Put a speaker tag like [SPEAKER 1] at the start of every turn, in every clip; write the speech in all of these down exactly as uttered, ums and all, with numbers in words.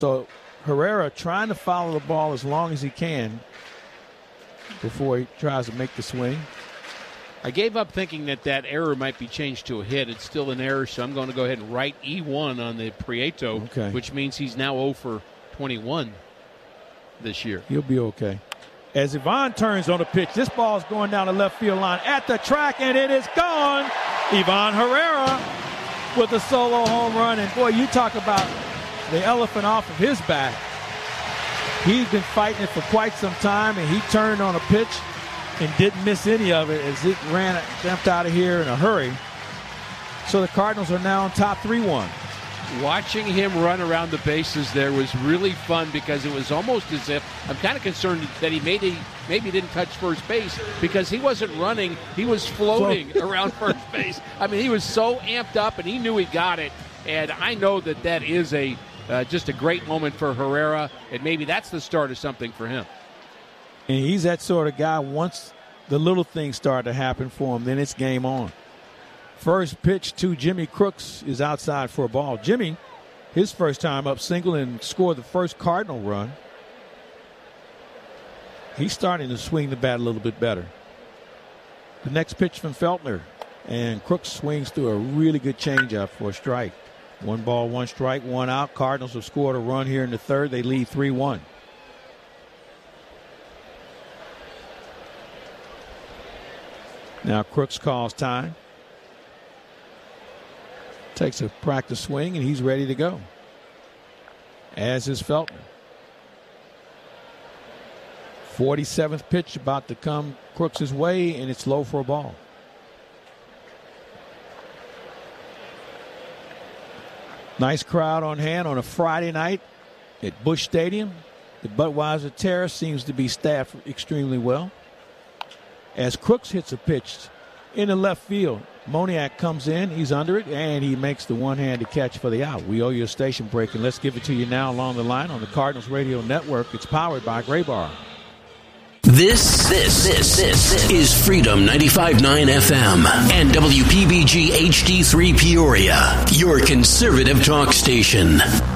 [SPEAKER 1] So Herrera trying to follow the ball as long as he can before he tries to make the swing.
[SPEAKER 2] I gave up thinking that that error might be changed to a hit. It's still an error, so I'm going to go ahead and write E one on the Prieto,
[SPEAKER 1] okay.
[SPEAKER 2] which means he's now oh for twenty-one this year.
[SPEAKER 1] He'll be okay. As Ivan turns on the pitch, this ball is going down the left field line at the track, and it is gone. Ivan Herrera with a solo home run. And, boy, you talk about the elephant off of his back. He's been fighting it for quite some time, and he turned on a pitch and didn't miss any of it as it ran, jumped out of here in a hurry. So the Cardinals are now on top three one.
[SPEAKER 2] Watching him run around the bases there was really fun because it was almost as if I'm kind of concerned that he maybe maybe didn't touch first base because he wasn't running, he was floating around first base. I mean, he was so amped up and he knew he got it. And I know that that is a uh, just a great moment for Herrera, and maybe that's the start of something for him.
[SPEAKER 1] And he's that sort of guy, once the little things start to happen for him, then it's game on. First pitch to Jimmy Crooks is outside for a ball. Jimmy, his first time up, single and scored the first Cardinal run. He's starting to swing the bat a little bit better. The next pitch from Feltner, and Crooks swings through a really good changeup for a strike. One ball, one strike, one out. Cardinals have scored a run here in the third. They lead three one. Now Crooks calls time. Takes a practice swing, and he's ready to go. As is Feltner. forty-seventh pitch about to come Crooks' way, and it's low for a ball. Nice crowd on hand on a Friday night at Busch Stadium. The Budweiser Terrace seems to be staffed extremely well. As Crooks hits a pitch in the left field, Moniak comes in, he's under it, and he makes the one-handed catch for the out. We owe you a station break, and let's give it to you now along the line on the Cardinals Radio Network. It's powered by Graybar.
[SPEAKER 3] This, this, this, this is Freedom ninety-five point nine F M and W P B G H D three Peoria, your conservative talk station.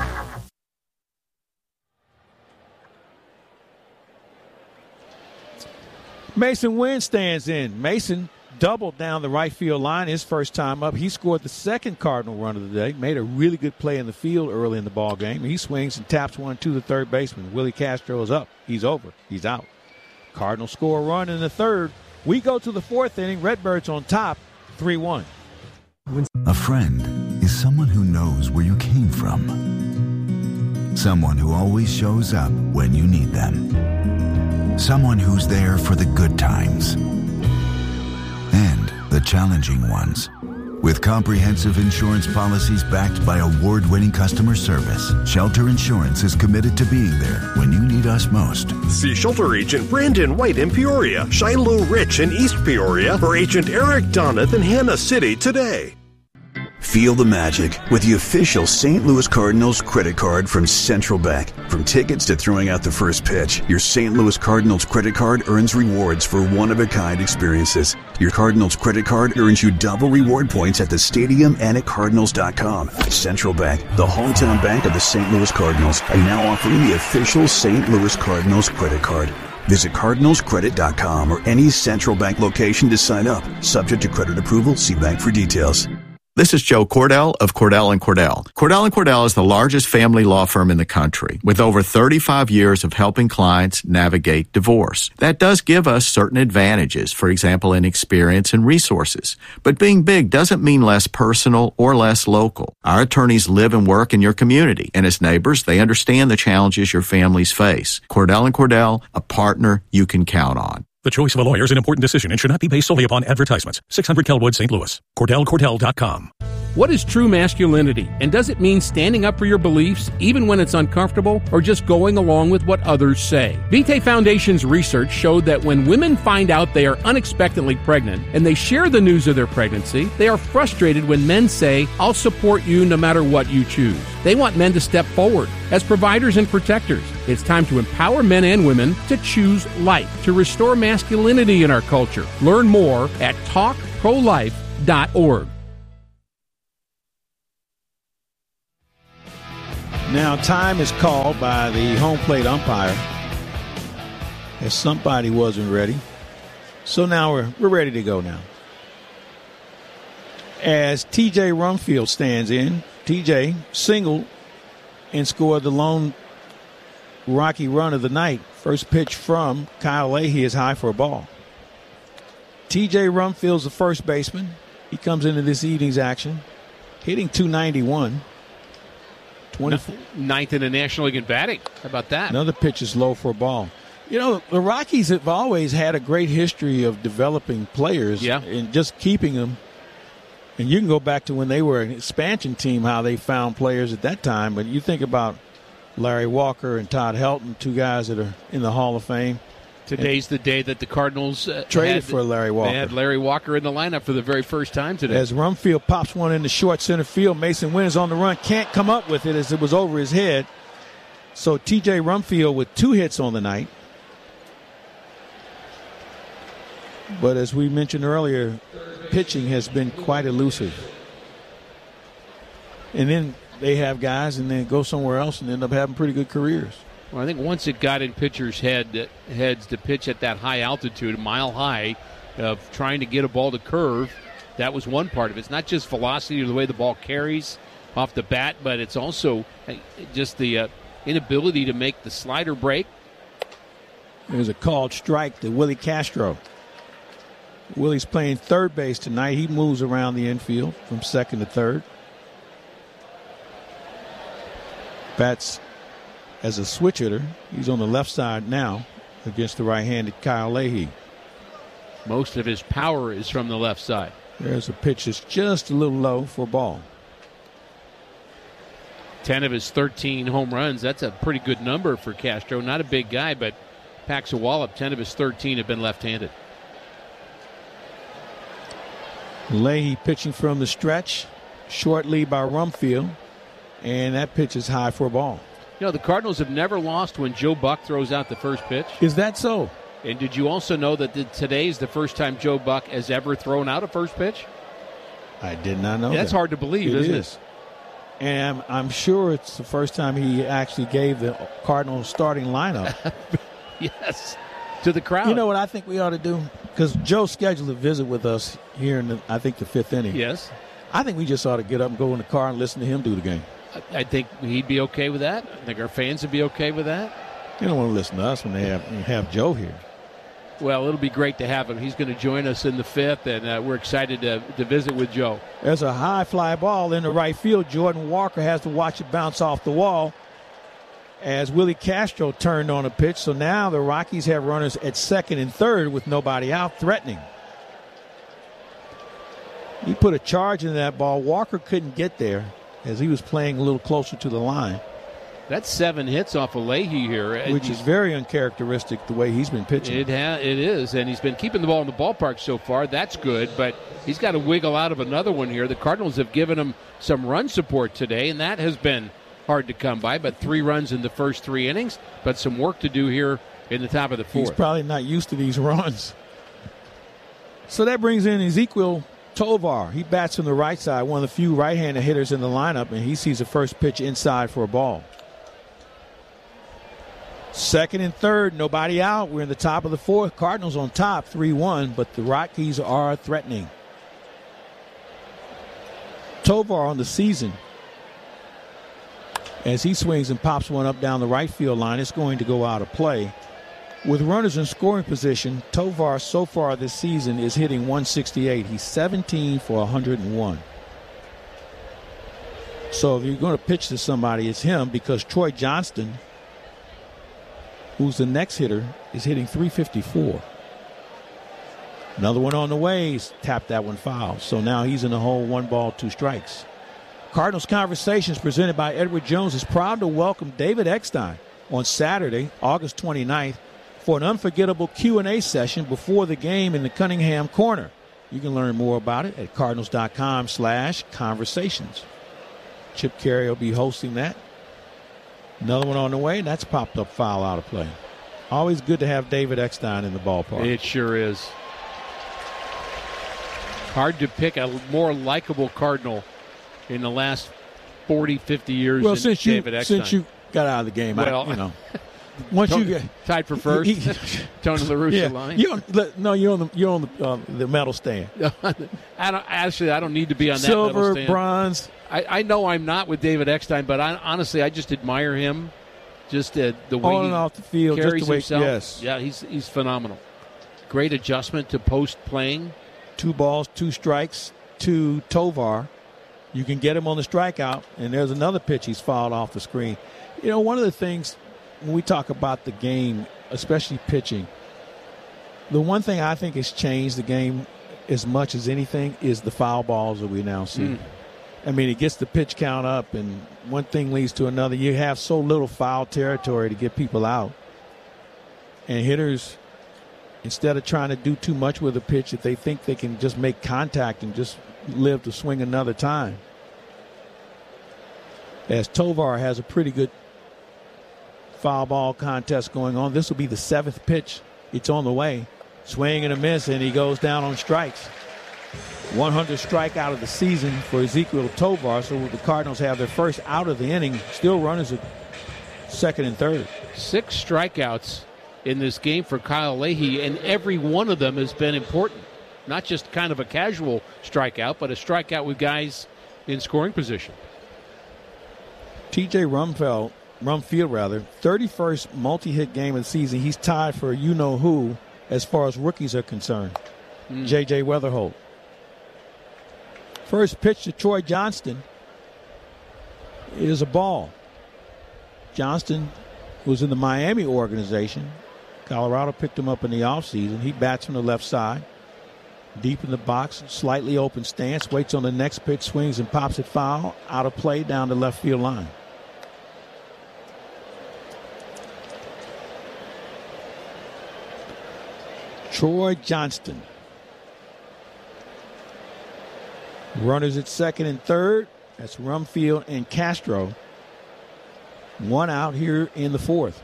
[SPEAKER 1] Mason Wynn stands in. Mason doubled down the right field line his first time up. He scored the second Cardinal run of the day, made a really good play in the field early in the ball game. He swings and taps one to the third baseman. Willie Castro is up. He's over. He's out. Cardinals score a run in the third. We go to the fourth inning. Redbirds on top, three one.
[SPEAKER 4] A friend is someone who knows where you came from. Someone who always shows up when you need them. Someone who's there for the good times and the challenging ones. With comprehensive insurance policies backed by award-winning customer service, Shelter Insurance is committed to being there when you need us most.
[SPEAKER 5] See Shelter Agent Brandon White in Peoria, Shiloh Rich in East Peoria, or Agent Eric Donath in Hannah City today.
[SPEAKER 6] Feel the magic with the official Saint Louis Cardinals credit card from Central Bank. From tickets to throwing out the first pitch, your Saint Louis Cardinals credit card earns rewards for one-of-a-kind experiences. Your Cardinals credit card earns you double reward points at the stadium and at Cardinals dot com. Central Bank, the hometown bank of the Saint Louis Cardinals, are now offering the official Saint Louis Cardinals credit card. Visit Cardinals Credit dot com or any Central Bank location to sign up. Subject to credit approval, see bank for details.
[SPEAKER 7] This is Joe Cordell of Cordell and Cordell. Cordell and Cordell is the largest family law firm in the country with over thirty-five years of helping clients navigate divorce. That does give us certain advantages, for example, in experience and resources. But being big doesn't mean less personal or less local. Our attorneys live and work in your community, and as neighbors, they understand the challenges your families face. Cordell and Cordell, a partner you can count on.
[SPEAKER 8] The choice of a lawyer is an important decision and should not be based solely upon advertisements. six hundred Kelwood, Saint Louis. Cordell Cordell dot com.
[SPEAKER 2] What is true masculinity? And does it mean standing up for your beliefs even when it's uncomfortable, or just going along with what others say? Vitae Foundation's research showed that when women find out they are unexpectedly pregnant and they share the news of their pregnancy, they are frustrated when men say, "I'll support you no matter what you choose." They want men to step forward as providers and protectors. It's time to empower men and women to choose life, to restore masculinity in our culture. Learn more at talk pro life dot org.
[SPEAKER 1] Now time is called by the home plate umpire as somebody wasn't ready. So now we're we're ready to go now. As T J Rumfield stands in, T J singled and scored the lone Rocky run of the night. First pitch from Kyle Leahy is high for a ball. T J Rumfield's the first baseman. He comes into this evening's action, hitting two ninety-one. twenty-four.
[SPEAKER 2] Ninth in the National League in batting. How about that?
[SPEAKER 1] Another pitch is low for a ball. You know, the Rockies have always had a great history of developing players
[SPEAKER 2] yeah.
[SPEAKER 1] and just keeping them. And you can go back to when they were an expansion team, how they found players at that time. But you think about Larry Walker and Todd Helton, two guys that are in the Hall of Fame.
[SPEAKER 2] Today's the day that the Cardinals uh,
[SPEAKER 1] traded
[SPEAKER 2] had,
[SPEAKER 1] for Larry Walker.
[SPEAKER 2] They had Larry Walker in the lineup for the very first time today.
[SPEAKER 1] As Rumfield pops one in the short center field, Mason Winters on the run, can't come up with it as it was over his head. So T J Rumfield with two hits on the night. But as we mentioned earlier, pitching has been quite elusive. And then they have guys and then go somewhere else and end up having pretty good careers.
[SPEAKER 2] Well, I think once it got in pitchers' head heads to pitch at that high altitude, a mile high, of trying to get a ball to curve, that was one part of it. It's not just velocity or the way the ball carries off the bat, but it's also just the uh, inability to make the slider break.
[SPEAKER 1] There's a called strike to Willie Castro. Willie's playing third base tonight. He moves around the infield from second to third. Bats as a switch hitter. He's on the left side now against the right-handed Kyle Leahy.
[SPEAKER 2] Most of his power is from the left side.
[SPEAKER 1] There's a pitch that's just a little low for a ball.
[SPEAKER 2] ten of his thirteen home runs. That's a pretty good number for Castro. Not a big guy, but packs a wallop. ten of his thirteen have been left-handed.
[SPEAKER 1] Leahy pitching from the stretch. Short lead by Rumfield. And that pitch is high for a ball.
[SPEAKER 2] You know, the Cardinals have never lost when Joe Buck throws out the first pitch.
[SPEAKER 1] Is that so?
[SPEAKER 2] And did you also know that the, today is the first time Joe Buck has ever thrown out a first pitch?
[SPEAKER 1] I did not know
[SPEAKER 2] That's
[SPEAKER 1] that.
[SPEAKER 2] hard to believe,
[SPEAKER 1] it
[SPEAKER 2] isn't
[SPEAKER 1] is.
[SPEAKER 2] it?
[SPEAKER 1] And I'm, I'm sure it's the first time he actually gave the Cardinals starting lineup.
[SPEAKER 2] Yes, to the crowd.
[SPEAKER 1] You know what I think we ought to do? Because Joe scheduled a visit with us here in, the, I think, the fifth inning.
[SPEAKER 2] Yes.
[SPEAKER 1] I think we just ought to get up and go in the car and listen to him do the game.
[SPEAKER 2] I, I think he'd be okay with that. I think our fans would be okay with that.
[SPEAKER 1] They don't want to listen to us when they have, have Joe here.
[SPEAKER 2] Well, it'll be great to have him. He's going to join us in the fifth, and uh, we're excited to, to visit with Joe.
[SPEAKER 1] There's a high fly ball in the right field. Jordan Walker has to watch it bounce off the wall as Willie Castro turned on a pitch. So now the Rockies have runners at second and third with nobody out, threatening. He put a charge in that ball. Walker couldn't get there as he was playing a little closer to the line.
[SPEAKER 2] That's seven hits off of Leahy here.
[SPEAKER 1] Which is very uncharacteristic the way he's been pitching.
[SPEAKER 2] It, ha- it is, and he's been keeping the ball in the ballpark so far. That's good, but he's got to wiggle out of another one here. The Cardinals have given him some run support today, and that has been hard to come by, but three runs in the first three innings, but some work to do here in the top of the fourth.
[SPEAKER 1] He's probably not used to these runs. So that brings in Ezequiel Tovar. He bats from the right side, one of the few right-handed hitters in the lineup, and he sees the first pitch inside for a ball. Second and third, nobody out. We're in the top of the fourth. Cardinals on top, three one, but the Rockies are threatening. Tovar on the season, as he swings and pops one up down the right field line, it's going to go out of play. With runners in scoring position, Tovar so far this season is hitting one sixty-eight. He's seventeen for one hundred one. So if you're going to pitch to somebody, it's him, because Troy Johnston, who's the next hitter, is hitting three fifty-four. Another one on the way. He's tapped that one foul. So now he's in the hole, one ball, two strikes. Cardinals Conversations presented by Edward Jones is proud to welcome David Eckstein on Saturday, August twenty-ninth, for an unforgettable Q and A session before the game in the Cunningham Corner. You can learn more about it at cardinals.com slash conversations. Chip Carey will be hosting that. Another one on the way, and that's popped up foul out of play. Always good to have David Eckstein in the ballpark.
[SPEAKER 2] It sure is. Hard to pick a more likable Cardinal in the last forty, fifty years
[SPEAKER 1] well,
[SPEAKER 2] in
[SPEAKER 1] since
[SPEAKER 2] David
[SPEAKER 1] you,
[SPEAKER 2] Eckstein.
[SPEAKER 1] Since you got out of the game,
[SPEAKER 2] well,
[SPEAKER 1] I, you know. Once
[SPEAKER 2] Tony,
[SPEAKER 1] you get
[SPEAKER 2] tied for first,
[SPEAKER 1] he,
[SPEAKER 2] Tony La Russa
[SPEAKER 1] yeah,
[SPEAKER 2] line.
[SPEAKER 1] You don't, no, you're on the you're on the, uh, the medal stand.
[SPEAKER 2] I don't actually. I don't need to be on that
[SPEAKER 1] Silver,
[SPEAKER 2] medal stand.
[SPEAKER 1] bronze.
[SPEAKER 2] I, I know I'm not with David Eckstein, but I, honestly, I just admire him. Just uh, the way
[SPEAKER 1] on
[SPEAKER 2] he
[SPEAKER 1] and off the field,
[SPEAKER 2] carries
[SPEAKER 1] just the way,
[SPEAKER 2] himself.
[SPEAKER 1] Yes,
[SPEAKER 2] yeah, he's he's phenomenal. Great adjustment to post playing.
[SPEAKER 1] Two balls, two strikes to Tovar. You can get him on the strikeout, and there's another pitch he's fouled off the screen. You know, one of the things when we talk about the game, especially pitching, the one thing I think has changed the game as much as anything is the foul balls that we now see. Mm. I mean, it gets the pitch count up, and one thing leads to another. You have so little foul territory to get people out. And hitters, instead of trying to do too much with a pitch, if they think they can just make contact and just live to swing another time. As Tovar has a pretty good foul ball contest going on. This will be the seventh pitch. It's on the way. Swing and a miss, and he goes down on strikes. one hundredth strikeout of the season for Ezequiel Tovar. So the Cardinals have their first out of the inning. Still runners at second and third.
[SPEAKER 2] Six strikeouts in this game for Kyle Leahy, and every one of them has been important. Not just kind of a casual strikeout, but a strikeout with guys in scoring position.
[SPEAKER 1] T J Rumfeld, Rumfield rather, thirty-first multi-hit game of the season. He's tied for you-know-who as far as rookies are concerned. Mm. J J Weatherholt. First pitch to Troy Johnston is a ball. Johnston was in the Miami organization. Colorado picked him up in the offseason. He bats from the left side. Deep in the box, slightly open stance, waits on the next pitch, swings and pops it foul. Out of play down the left field line. Troy Johnston. Runners at second and third. That's Rumfield and Castro. One out here in the fourth.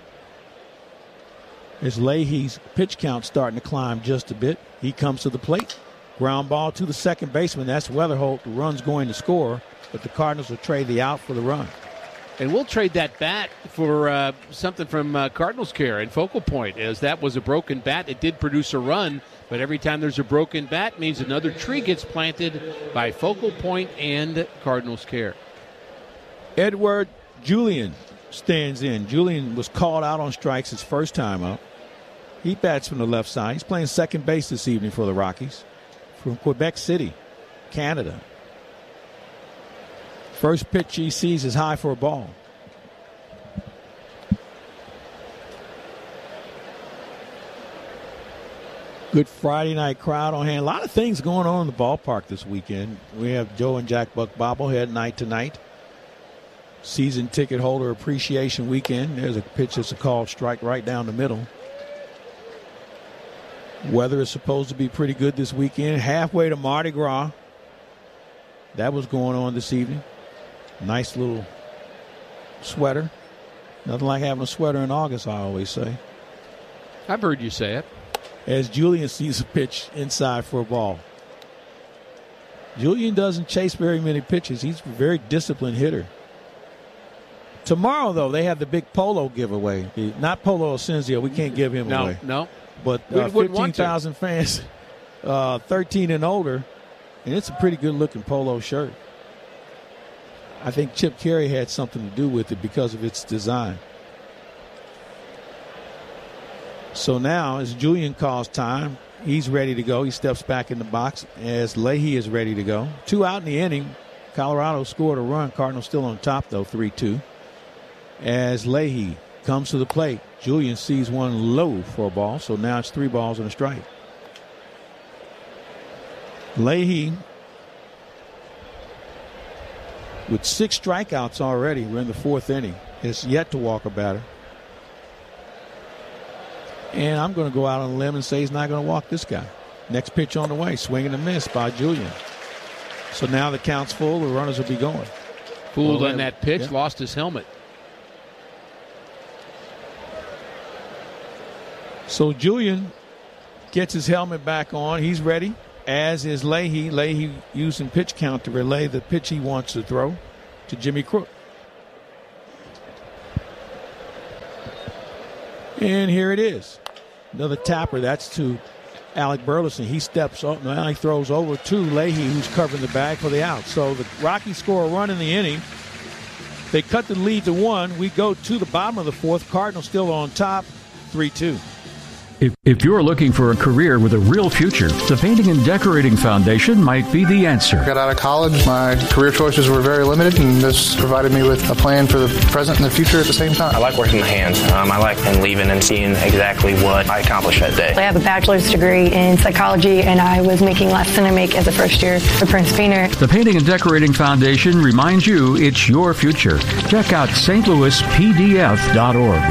[SPEAKER 1] As Leahy's pitch count starting to climb just a bit. He comes to the plate. Ground ball to the second baseman. That's Weatherholt. The run's going to score, but the Cardinals will trade the out for the run.
[SPEAKER 2] And we'll trade that bat for uh, something from uh, Cardinals Care and Focal Point, as that was a broken bat. It did produce a run, but every time there's a broken bat means another tree gets planted by Focal Point and Cardinals Care.
[SPEAKER 1] Edward Julian stands in. Julian was called out on strikes his first time up. He bats from the left side. He's playing second base this evening for the Rockies from Quebec City, Canada. First pitch he sees is high for a ball. Good Friday night crowd on hand. A lot of things going on in the ballpark this weekend. We have Joe and Jack Buck bobblehead night tonight. Season ticket holder appreciation weekend. There's a pitch that's a called strike right down the middle. Weather is supposed to be pretty good this weekend. Halfway to Mardi Gras. That was going on this evening. Nice little sweater. Nothing like having a sweater in August, I always say.
[SPEAKER 2] I've heard you say it.
[SPEAKER 1] As Julian sees a pitch inside for a ball. Julian doesn't chase very many pitches. He's a very disciplined hitter. Tomorrow, though, they have the big polo giveaway. Not Polo Ascensio. We can't give him
[SPEAKER 2] no,
[SPEAKER 1] away.
[SPEAKER 2] No,
[SPEAKER 1] But uh, fifteen thousand fans, uh, thirteen and older, and it's a pretty good-looking polo shirt. I think Chip Carey had something to do with it because of its design. So now, as Julian calls time, he's ready to go. He steps back in the box as Leahy is ready to go. Two out in the inning. Colorado scored a run. Cardinals still on top, though, three two. As Leahy comes to the plate, Julian sees one low for a ball, so now it's three balls and a strike. Leahy, with six strikeouts already, we're in the fourth inning, has yet to walk a batter. And I'm going to go out on a limb and say he's not going to walk this guy. Next pitch on the way, swing and a miss by Julian. So now the count's full, the runners will be going.
[SPEAKER 2] Fooled
[SPEAKER 1] well,
[SPEAKER 2] on that pitch,
[SPEAKER 1] yeah.
[SPEAKER 2] Lost his helmet.
[SPEAKER 1] So Julian gets his helmet back on. He's ready, as is Leahy. Leahy using pitch count to relay the pitch he wants to throw. to Jimmy Crook. And here it is. Another tapper. That's to Alec Burleson. He steps up. Now he throws over to Leahy, who's covering the bag for the out. So the Rockies score a run in the inning. They cut the lead to one. We go to the bottom of the fourth. Cardinals still on top, three two.
[SPEAKER 9] If, if you're looking for a career with a real future, the Painting and Decorating Foundation might be the answer.
[SPEAKER 10] I got out of college. My career choices were very limited, and this provided me with a plan for the present and the future at the same time.
[SPEAKER 11] I like working my hands. Um, I like and leaving and seeing exactly what I accomplished that day.
[SPEAKER 12] I have a bachelor's degree in psychology, and I was making less than I make as a first year for Prince Beaner.
[SPEAKER 9] The Painting and Decorating Foundation reminds you it's your future. Check out S T Louis P D F dot org.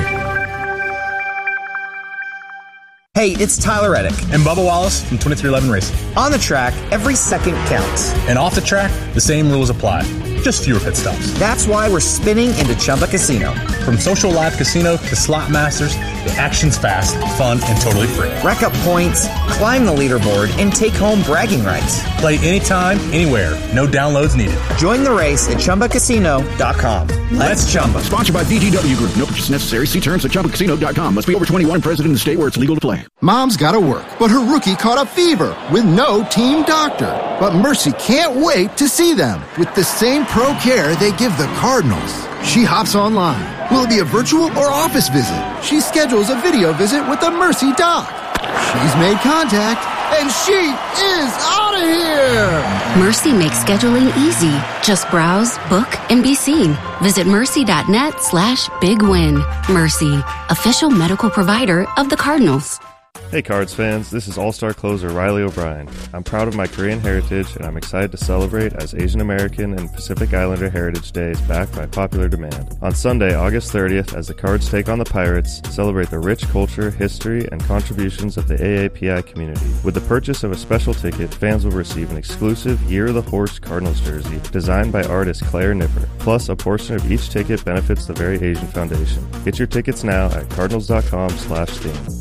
[SPEAKER 13] Hey, it's Tyler Reddick.
[SPEAKER 14] And Bubba Wallace from twenty-three eleven Racing.
[SPEAKER 13] On the track, every second counts.
[SPEAKER 14] And off the track, the same rules apply. Just fewer pit stops.
[SPEAKER 13] That's why we're spinning into Chumba Casino.
[SPEAKER 14] From social live casino to slot masters, the action's fast, fun, and totally free.
[SPEAKER 13] Rack up points, climb the leaderboard, and take home bragging rights.
[SPEAKER 14] Play anytime, anywhere. No downloads needed.
[SPEAKER 13] Join the race at Chumba Casino dot com. Let's, Let's Chumba.
[SPEAKER 15] Sponsored by B G W Group. No purchase necessary. See terms at Chumba Casino dot com. Must be over twenty-one. Present in the state where it's legal to play.
[SPEAKER 16] Mom's got to work, but her rookie caught a fever with no team doctor. But Mercy can't wait to see them with the same pro care they give the Cardinals. She hops online. Will it be a virtual or office visit? She schedules a video visit with the Mercy doc. She's made contact, and she is out of here!
[SPEAKER 17] Mercy makes scheduling easy. Just browse, book, and be seen. Visit mercy.net slash big win. Mercy, official medical provider of the Cardinals.
[SPEAKER 18] Hey Cards fans, this is All-Star closer Riley O'Brien. I'm proud of my Korean heritage and I'm excited to celebrate as Asian American and Pacific Islander Heritage Day is back by popular demand. On Sunday, August thirtieth, as the Cards take on the Pirates, celebrate the rich culture, history, and contributions of the A A P I community. With the purchase of a special ticket, fans will receive an exclusive Year of the Horse Cardinals jersey designed by artist Claire Nipper. Plus, a portion of each ticket benefits the Very Asian Foundation. Get your tickets now at cardinals.com slash theme.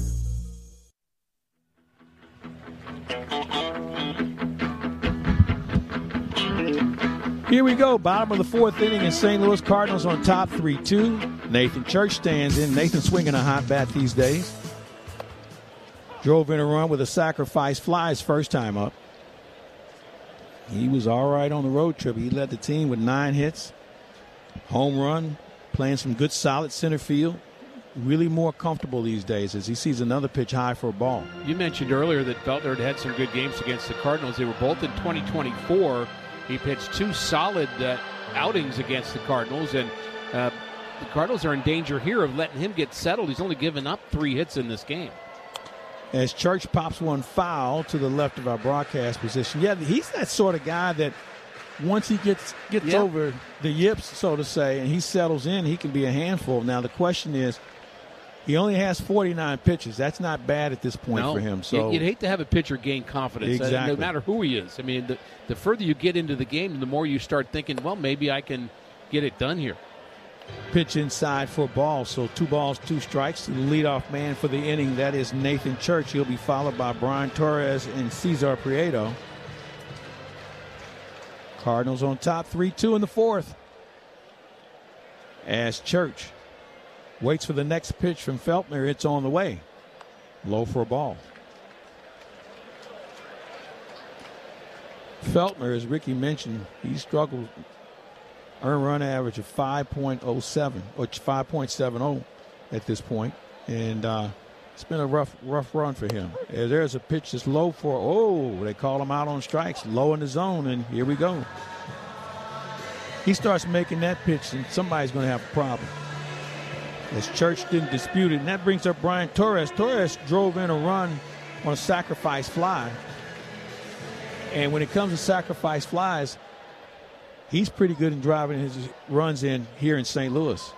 [SPEAKER 1] Here we go. Bottom of the fourth inning in Saint Louis. Cardinals on top three two. Nathan Church stands in. Nathan swinging a hot bat these days. Drove in a run with a sacrifice fly his first time up. He was all right on the road trip. He led the team with nine hits. Home run. Playing some good solid center field. Really more comfortable these days as he sees another pitch high for a ball.
[SPEAKER 2] You mentioned earlier that Feltner had had some good games against the Cardinals. They were both in twenty twenty-four. He pitched two solid uh, outings against the Cardinals, and uh, the Cardinals are in danger here of letting him get settled. He's only given up three hits in this game.
[SPEAKER 1] As Church pops one foul to the left of our broadcast position. Yeah, he's that sort of guy that once he gets gets
[SPEAKER 2] yep.
[SPEAKER 1] over the yips, so to say, and he settles in, he can be a handful. Now, the question is, he only has forty-nine pitches. That's not bad at this point
[SPEAKER 2] no.
[SPEAKER 1] for him. So
[SPEAKER 2] You'd hate to have a pitcher gain confidence,
[SPEAKER 1] exactly.
[SPEAKER 2] uh, no matter who he is. I mean, the, the further you get into the game, the more you start thinking, well, maybe I can get it done here.
[SPEAKER 1] Pitch inside for a ball. So two balls, two strikes. The leadoff man for the inning, that is Nathan Church. He'll be followed by Brian Torres and Cesar Prieto. Cardinals on top three two in the fourth. As Church waits for the next pitch from Feltner. It's on the way. Low for a ball. Feltner, as Ricky mentioned, he struggled. Earned run average of five point oh seven or five point seven oh at this point. And uh, it's been a rough, rough run for him. There's a pitch that's low for, oh, they call him out on strikes. Low in the zone, and here we go. He starts making that pitch, and somebody's going to have a problem. As Church didn't dispute it, and that brings up Brian Torres. Torres drove in a run on a sacrifice fly. And when it comes to sacrifice flies, he's pretty good in driving his runs in here in Saint Louis.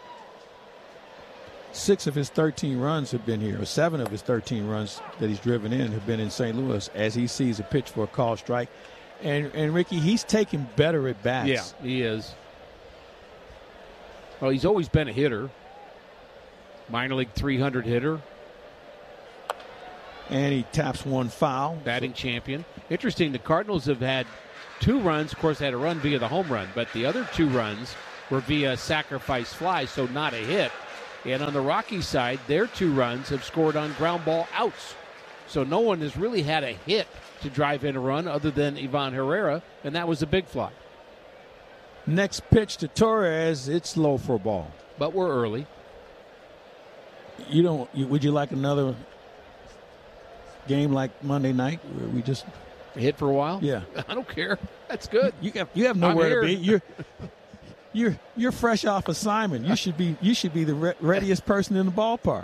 [SPEAKER 1] Six of his thirteen runs have been here, or seven of his thirteen runs that he's driven in have been in Saint Louis as he sees a pitch for a called strike. And, and Ricky, he's taking better at bats.
[SPEAKER 2] Yeah, he is. Well, he's always been a hitter. Minor league three hundred hitter.
[SPEAKER 1] And he taps one foul.
[SPEAKER 2] Batting champion. Interesting, the Cardinals have had two runs. Of course, they had a run via the home run, but the other two runs were via sacrifice fly, so not a hit. And on the Rockies side, their two runs have scored on ground ball outs. So no one has really had a hit to drive in a run other than Ivan Herrera, and that was a big fly.
[SPEAKER 1] Next pitch to Torres, it's low for a ball.
[SPEAKER 2] But we're early.
[SPEAKER 1] You don't. You, would you like another game like Monday night where we just
[SPEAKER 2] hit for a while?
[SPEAKER 1] Yeah,
[SPEAKER 2] I don't care. That's good.
[SPEAKER 1] You have you have nowhere to be. You're you're you're fresh off assignment. You should be you should be the re- readiest person in the ballpark.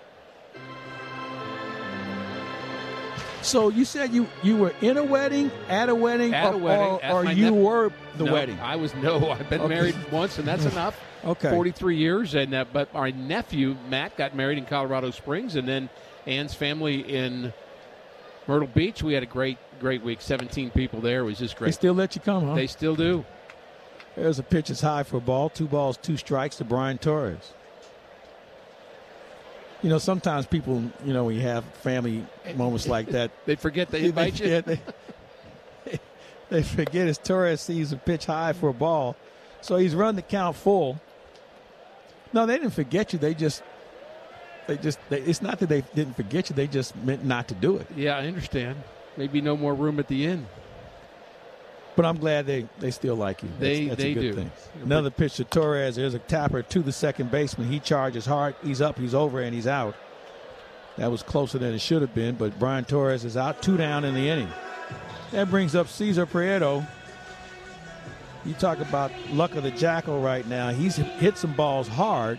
[SPEAKER 1] So you said you, you were in a wedding, at a wedding,
[SPEAKER 2] at
[SPEAKER 1] or,
[SPEAKER 2] a wedding,
[SPEAKER 1] or,
[SPEAKER 2] at
[SPEAKER 1] or
[SPEAKER 2] my
[SPEAKER 1] you
[SPEAKER 2] nep-
[SPEAKER 1] were the
[SPEAKER 2] no,
[SPEAKER 1] wedding?
[SPEAKER 2] I was no. I've been
[SPEAKER 1] Okay.
[SPEAKER 2] married once, and that's enough.
[SPEAKER 1] Okay,
[SPEAKER 2] forty-three years, and uh, but our nephew Matt got married in Colorado Springs, and then Ann's family in Myrtle Beach. We had a great, great week. seventeen people there. It was just great.
[SPEAKER 1] They still let you come, huh?
[SPEAKER 2] They still do.
[SPEAKER 1] There's a pitch that's high for a ball. Two balls, two strikes to Brian Torres. You know, sometimes people, you know, when you have family moments like that,
[SPEAKER 2] they forget they invite
[SPEAKER 1] they,
[SPEAKER 2] you.
[SPEAKER 1] They, they forget as Torres sees a pitch high for a ball. So he's run the count full. No, they didn't forget you. They just, they just, they, it's not that they didn't forget you. They just meant not to do it.
[SPEAKER 2] Yeah, I understand. Maybe no more room at the inn.
[SPEAKER 1] But I'm glad they, they still like you. That's,
[SPEAKER 2] They
[SPEAKER 1] that's
[SPEAKER 2] they
[SPEAKER 1] a good
[SPEAKER 2] do.
[SPEAKER 1] thing. Another pitch to Torres. There's a tapper to the second baseman. He charges hard. He's up, he's over, and he's out. That was closer than it should have been, but Brian Torres is out, two down in the inning. That brings up Cesar Prieto. You talk about luck of the Jackal right now. He's hit some balls hard.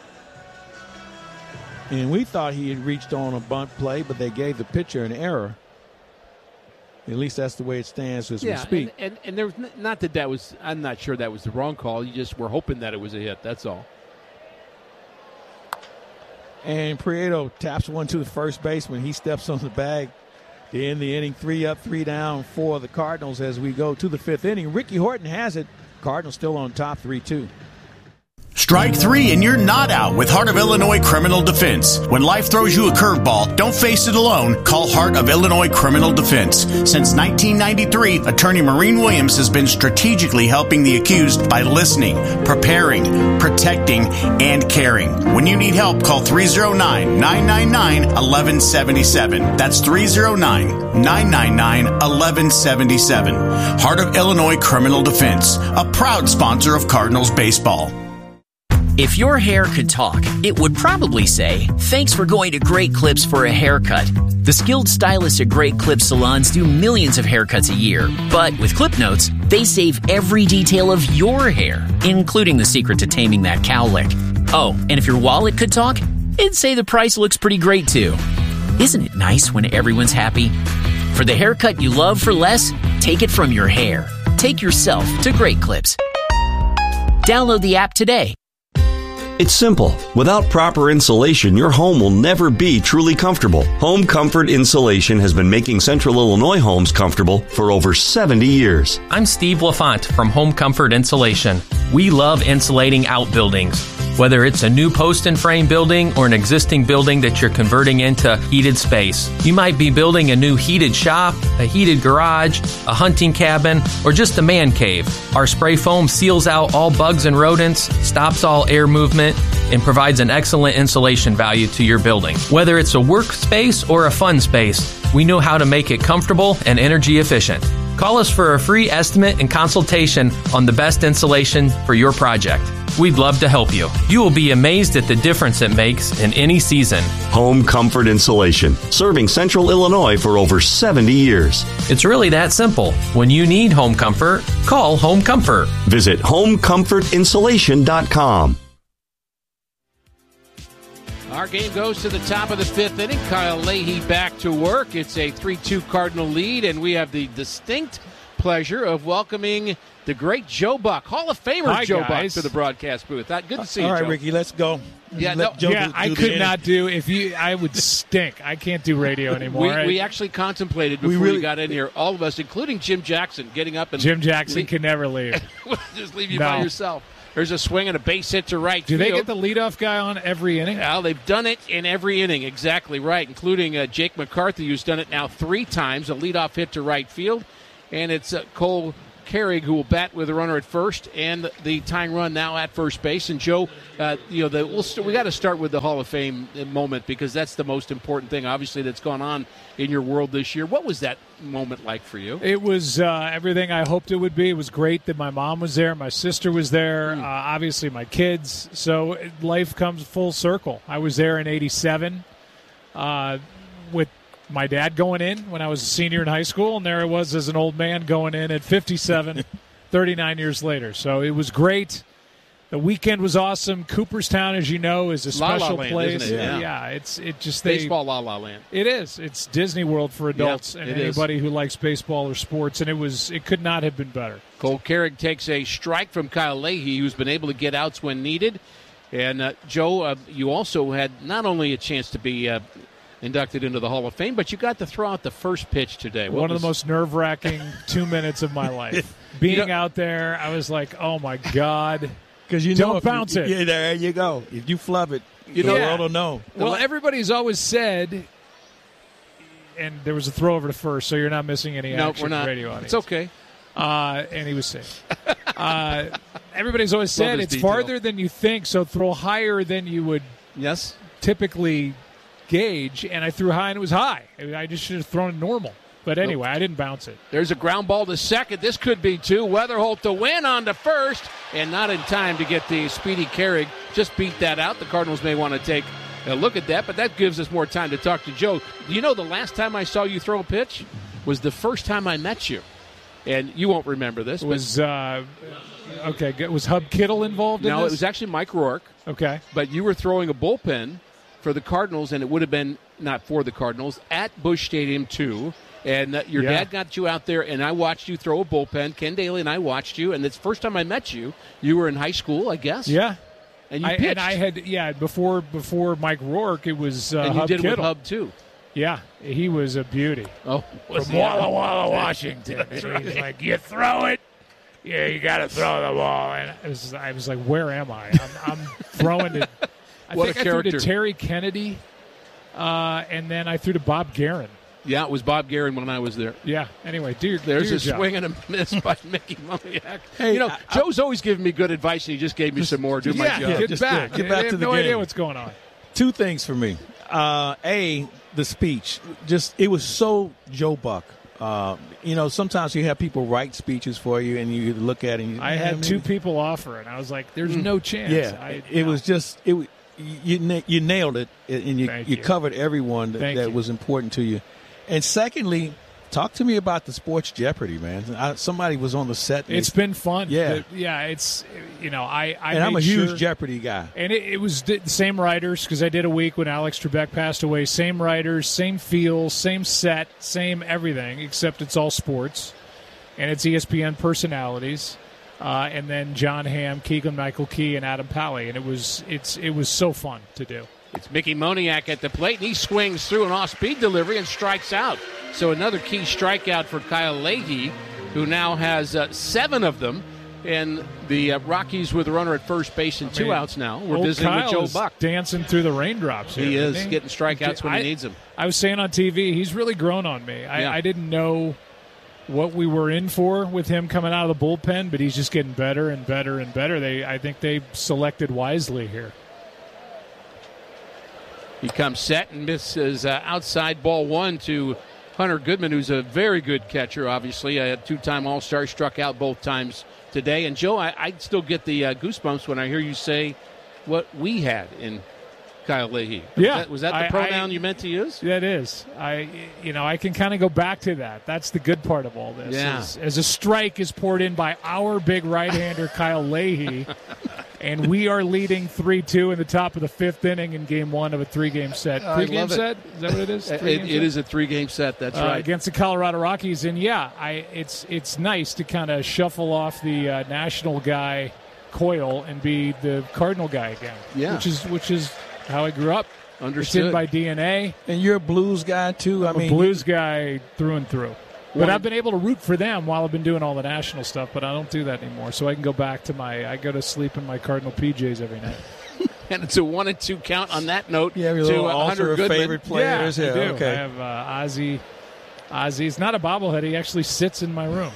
[SPEAKER 1] And we thought he had reached on a bunt play, but they gave the pitcher an error. At least that's the way it stands as
[SPEAKER 2] yeah,
[SPEAKER 1] we speak.
[SPEAKER 2] and, and, and there was n- not that that was. I'm not sure that was the wrong call. You just were hoping that it was a hit. That's all.
[SPEAKER 1] And Prieto taps one to the first baseman. He steps on the bag to end the inning. Three up, three down for the Cardinals as we go to the fifth inning. Ricky Horton has it. Cardinals still on top, three two.
[SPEAKER 19] Strike three and you're not out with Heart of Illinois Criminal Defense. When life throws you a curveball, don't face it alone. Call Heart of Illinois Criminal Defense. Since nineteen ninety-three, attorney Maureen Williams has been strategically helping the accused by listening, preparing, protecting, and caring. When you need help, call three oh nine, nine nine nine, one one seven seven. That's three oh nine, nine nine nine, one one seven seven. Heart of Illinois Criminal Defense, a proud sponsor of Cardinals baseball.
[SPEAKER 20] If your hair could talk, it would probably say, "Thanks for going to Great Clips for a haircut." The skilled stylists at Great Clips salons do millions of haircuts a year. But with Clip Notes, they save every detail of your hair, including the secret to taming that cowlick. Oh, and if your wallet could talk, it'd say the price looks pretty great too. Isn't it nice when everyone's happy? For the haircut you love for less, take it from your hair. Take yourself to Great Clips. Download the app today.
[SPEAKER 21] It's simple. Without proper insulation, your home will never be truly comfortable. Home Comfort Insulation has been making Central Illinois homes comfortable for over seventy years.
[SPEAKER 22] I'm Steve LaFont from Home Comfort Insulation. We love insulating outbuildings. Whether it's a new post and frame building or an existing building that you're converting into heated space. You might be building a new heated shop, a heated garage, a hunting cabin, or just a man cave. Our spray foam seals out all bugs and rodents, stops all air movement, and provides an excellent insulation value to your building. Whether it's a workspace or a fun space, we know how to make it comfortable and energy efficient. Call us for a free estimate and consultation on the best insulation for your project. We'd love to help you. You will be amazed at the difference it makes in any season.
[SPEAKER 21] Home Comfort Insulation, serving Central Illinois for over seventy years.
[SPEAKER 22] It's really that simple. When you need home comfort, call Home Comfort.
[SPEAKER 21] Visit home comfort insulation dot com.
[SPEAKER 2] Our game goes to the top of the fifth inning. Kyle Leahy back to work. It's a three two Cardinal lead, and we have the distinct pleasure of welcoming the great Joe Buck, Hall of Famer
[SPEAKER 23] Hi,
[SPEAKER 2] Joe
[SPEAKER 23] guys.
[SPEAKER 2] Buck, to the broadcast booth. Good to see
[SPEAKER 1] All
[SPEAKER 2] you,
[SPEAKER 1] right,
[SPEAKER 2] Joe.
[SPEAKER 1] Ricky, let's go.
[SPEAKER 2] Yeah,
[SPEAKER 1] Let
[SPEAKER 2] no,
[SPEAKER 1] Joe
[SPEAKER 23] yeah,
[SPEAKER 1] do-
[SPEAKER 23] I
[SPEAKER 1] do the
[SPEAKER 23] could
[SPEAKER 1] inning.
[SPEAKER 23] not do if you. I would stink. I can't do radio anymore.
[SPEAKER 2] We, we actually contemplated before
[SPEAKER 1] We really-
[SPEAKER 2] you got in here, all of us, including Jim Jackson, getting up and
[SPEAKER 23] Jim Jackson
[SPEAKER 2] leave-
[SPEAKER 23] can never leave.
[SPEAKER 2] just leave you
[SPEAKER 23] No.
[SPEAKER 2] by yourself.
[SPEAKER 3] There's a swing and a base hit to right
[SPEAKER 23] Do
[SPEAKER 3] field.
[SPEAKER 23] they get the leadoff guy on every inning?
[SPEAKER 3] Well, they've done it in every inning, exactly right, including uh, Jake McCarthy, who's done it now three times, a leadoff hit to right field. And it's uh, Cole Carrig who will bat with a runner at first and the tying run now at first base. And, Joe, uh, you know, the, we'll st- we got to start with the Hall of Fame moment because that's the most important thing, obviously, that's gone on in your world this year. What was that moment like for you?
[SPEAKER 23] It was uh, everything I hoped it would be. It was great that my mom was there, my sister was there, mm. uh, obviously my kids. So life comes full circle. I was there in eighty-seven uh, with my dad going in when I was a senior in high school, and there I was as an old man going in at fifty-seven, thirty-nine years later. So it was great. The weekend was awesome. Cooperstown, as you know, is a special
[SPEAKER 3] La La Land,
[SPEAKER 23] place.
[SPEAKER 3] isn't it?
[SPEAKER 23] Yeah.
[SPEAKER 3] Yeah.
[SPEAKER 23] yeah, it's it just they,
[SPEAKER 3] baseball La La Land.
[SPEAKER 23] It is. It's Disney World for adults
[SPEAKER 3] yeah,
[SPEAKER 23] and
[SPEAKER 3] it
[SPEAKER 23] anybody
[SPEAKER 3] is.
[SPEAKER 23] who likes baseball or sports, and it was it could not have been better.
[SPEAKER 3] Cole Carrig takes a strike from Kyle Leahy, who's been able to get outs when needed. And, uh, Joe, uh, you also had not only a chance to be uh, inducted into the Hall of Fame, but you got to throw out the first pitch today. What
[SPEAKER 23] One
[SPEAKER 3] was...
[SPEAKER 23] of the most nerve-wracking two minutes of my life. Being
[SPEAKER 1] you know,
[SPEAKER 23] out there, I was like, oh, my God.
[SPEAKER 1] Because you
[SPEAKER 23] Don't
[SPEAKER 1] know if
[SPEAKER 23] bounce
[SPEAKER 1] you,
[SPEAKER 23] it.
[SPEAKER 1] Yeah, there you go. If you flub it,
[SPEAKER 23] You
[SPEAKER 1] the
[SPEAKER 23] know,
[SPEAKER 1] world will know.
[SPEAKER 23] Well, everybody's always said, and there was a throw over to first, so you're not missing any
[SPEAKER 3] No,
[SPEAKER 23] action
[SPEAKER 3] we're not.
[SPEAKER 23] radio audience.
[SPEAKER 3] It's okay.
[SPEAKER 23] Uh, and he was safe. uh, everybody's always
[SPEAKER 3] Love
[SPEAKER 23] said
[SPEAKER 3] his
[SPEAKER 23] it's
[SPEAKER 3] detail.
[SPEAKER 23] farther than you think, so throw higher than you would
[SPEAKER 3] yes
[SPEAKER 23] typically gauge. And I threw high, and it was high. I just should have thrown it normal. But anyway, I didn't bounce it.
[SPEAKER 3] There's a ground ball to second. This could be two. Weatherholt to win on to first, and not in time to get the speedy Carrig. Just beat that out. The Cardinals may want to take a look at that, but that gives us more time to talk to Joe. You know, the last time I saw you throw a pitch was the first time I met you. And you won't remember this.
[SPEAKER 23] Was uh, okay? Was Hub Kittle involved in
[SPEAKER 3] No,
[SPEAKER 23] this?
[SPEAKER 3] it was actually Mike Rourke.
[SPEAKER 23] Okay.
[SPEAKER 3] But you were throwing a bullpen for the Cardinals, and it would have been not for the Cardinals, at Busch Stadium, too. And uh, your
[SPEAKER 23] Yeah.
[SPEAKER 3] dad got you out there, and I watched you throw a bullpen. Ken Daly and I watched you, and it's the first time I met you. You were in high school, I guess.
[SPEAKER 23] Yeah.
[SPEAKER 3] And you
[SPEAKER 23] I,
[SPEAKER 3] pitched.
[SPEAKER 23] and I had yeah before before Mike Rourke, it was uh,
[SPEAKER 3] and you
[SPEAKER 23] Hub
[SPEAKER 3] did it
[SPEAKER 23] Kittle.
[SPEAKER 3] with Hub, too.
[SPEAKER 23] Yeah, he was a beauty.
[SPEAKER 3] Oh, was
[SPEAKER 23] from
[SPEAKER 3] he?
[SPEAKER 23] Walla Walla, Washington. He's like, you throw it, yeah, you got to throw the ball. And I was, I was like, where am I? I'm, I'm throwing it. I
[SPEAKER 3] What
[SPEAKER 23] think
[SPEAKER 3] a
[SPEAKER 23] I threw
[SPEAKER 3] character.
[SPEAKER 23] to Terry Kennedy, uh, and then I threw to Bob Guerin.
[SPEAKER 3] Yeah, it was Bob Guerin when I was there.
[SPEAKER 23] Yeah. Anyway, do your,
[SPEAKER 3] There's
[SPEAKER 23] do your
[SPEAKER 3] a
[SPEAKER 23] job.
[SPEAKER 3] swing and a miss by Mickey Moniak.
[SPEAKER 1] Hey,
[SPEAKER 3] you know,
[SPEAKER 1] I-
[SPEAKER 3] Joe's always giving me good advice, and he just gave me some more. Do my
[SPEAKER 23] yeah,
[SPEAKER 3] job.
[SPEAKER 23] get
[SPEAKER 1] Just
[SPEAKER 23] back.
[SPEAKER 1] get- get back
[SPEAKER 23] I
[SPEAKER 1] to
[SPEAKER 23] have
[SPEAKER 1] the
[SPEAKER 23] no idea
[SPEAKER 1] game.
[SPEAKER 23] what's going on.
[SPEAKER 1] Two things for me. Uh, a, the speech. Just it was so Joe Buck. Uh, you know, sometimes you have people write speeches for you, and you look at it. And you,
[SPEAKER 23] I had two people offer, and I was like, "There's no chance."
[SPEAKER 1] Yeah,
[SPEAKER 23] I,
[SPEAKER 1] it
[SPEAKER 23] no.
[SPEAKER 1] was just it. w- You na- you nailed it, and you
[SPEAKER 23] Thank
[SPEAKER 1] you
[SPEAKER 23] you.
[SPEAKER 1] covered everyone that,
[SPEAKER 23] Thank
[SPEAKER 1] that
[SPEAKER 23] you.
[SPEAKER 1] was important to you. And secondly, talk to me about the Sports Jeopardy, man. I, somebody was on the set. and
[SPEAKER 23] It's
[SPEAKER 1] they-
[SPEAKER 23] been fun.
[SPEAKER 1] Yeah.
[SPEAKER 23] The- yeah. It's you know, I, I
[SPEAKER 1] and I'm a
[SPEAKER 23] made
[SPEAKER 1] huge
[SPEAKER 23] sure-
[SPEAKER 1] Jeopardy guy.
[SPEAKER 23] And it, it was the same writers because I did a week when Alex Trebek passed away. Same writers, same feel, same set, same everything, except it's all sports. And it's E S P N personalities. Uh, and then John Hamm, Keegan Michael Key, and Adam Pally. And it was it's it was so fun to do.
[SPEAKER 3] It's Mickey Moniak at the plate, and he swings through an off-speed delivery and strikes out. So another key strikeout for Kyle Leahy, who now has uh, seven of them. And the uh, Rockies with a runner at first base and
[SPEAKER 23] I
[SPEAKER 3] two
[SPEAKER 23] mean,
[SPEAKER 3] outs now. We're
[SPEAKER 23] old
[SPEAKER 3] visiting
[SPEAKER 23] Kyle
[SPEAKER 3] with Joe
[SPEAKER 23] is
[SPEAKER 3] Buck.
[SPEAKER 23] dancing through the raindrops here,
[SPEAKER 3] He
[SPEAKER 23] isn't
[SPEAKER 3] is getting strikeouts when he
[SPEAKER 23] I-
[SPEAKER 3] needs them.
[SPEAKER 23] I was saying on T V, he's really grown on me. I,
[SPEAKER 3] Yeah.
[SPEAKER 23] I didn't know what we were in for with him coming out of the bullpen, but he's just getting better and better and better. They, I think they selected wisely here.
[SPEAKER 3] He comes set and misses uh, outside ball one to Hunter Goodman, who's a very good catcher, obviously. A two-time All-Star, struck out both times today. And, Joe, I, I still get the uh, goosebumps when I hear you say what we had in Kyle Leahy. Was
[SPEAKER 23] Yeah.
[SPEAKER 3] that, was that the
[SPEAKER 23] I-
[SPEAKER 3] pronoun
[SPEAKER 23] I-
[SPEAKER 3] you meant to use?
[SPEAKER 23] That is. I, you know, I can kind of go back to that. That's the good part of all this.
[SPEAKER 3] Yeah.
[SPEAKER 23] As, as a strike is poured in by our big right-hander, Kyle Leahy, and we are leading three two in the top of the fifth inning in game one of a three-game set.
[SPEAKER 3] I
[SPEAKER 23] Three-game
[SPEAKER 3] love it.
[SPEAKER 23] set? Is that what it is?
[SPEAKER 3] It,
[SPEAKER 23] Three-game
[SPEAKER 3] it
[SPEAKER 23] set?
[SPEAKER 3] is a three-game set. That's
[SPEAKER 23] Uh,
[SPEAKER 3] right.
[SPEAKER 23] against the Colorado Rockies, and yeah, I it's it's nice to kind of shuffle off the uh, national guy Coyle and be the Cardinal guy again.
[SPEAKER 3] Yeah.
[SPEAKER 23] which is which is how I grew up.
[SPEAKER 3] Understood.
[SPEAKER 23] It's in by D N A.
[SPEAKER 1] And you're a blues guy too. I
[SPEAKER 23] I'm
[SPEAKER 1] mean,
[SPEAKER 23] a blues guy through and through. But I've been able to root for them while I've been doing all the national stuff, but I don't do that anymore. So I can go back to my, I go to sleep in my Cardinal P Js every night.
[SPEAKER 3] And it's a one and two count on that note.
[SPEAKER 1] Yeah, your
[SPEAKER 3] to
[SPEAKER 1] little
[SPEAKER 3] uh,
[SPEAKER 1] altar
[SPEAKER 3] Hunter
[SPEAKER 1] of
[SPEAKER 3] Goodman.
[SPEAKER 1] favorite players.
[SPEAKER 23] Yeah,
[SPEAKER 1] Yeah,
[SPEAKER 23] I do.
[SPEAKER 1] okay.
[SPEAKER 23] I have uh, Ozzy. Ozzy. It's not a bobblehead. He actually sits in my room.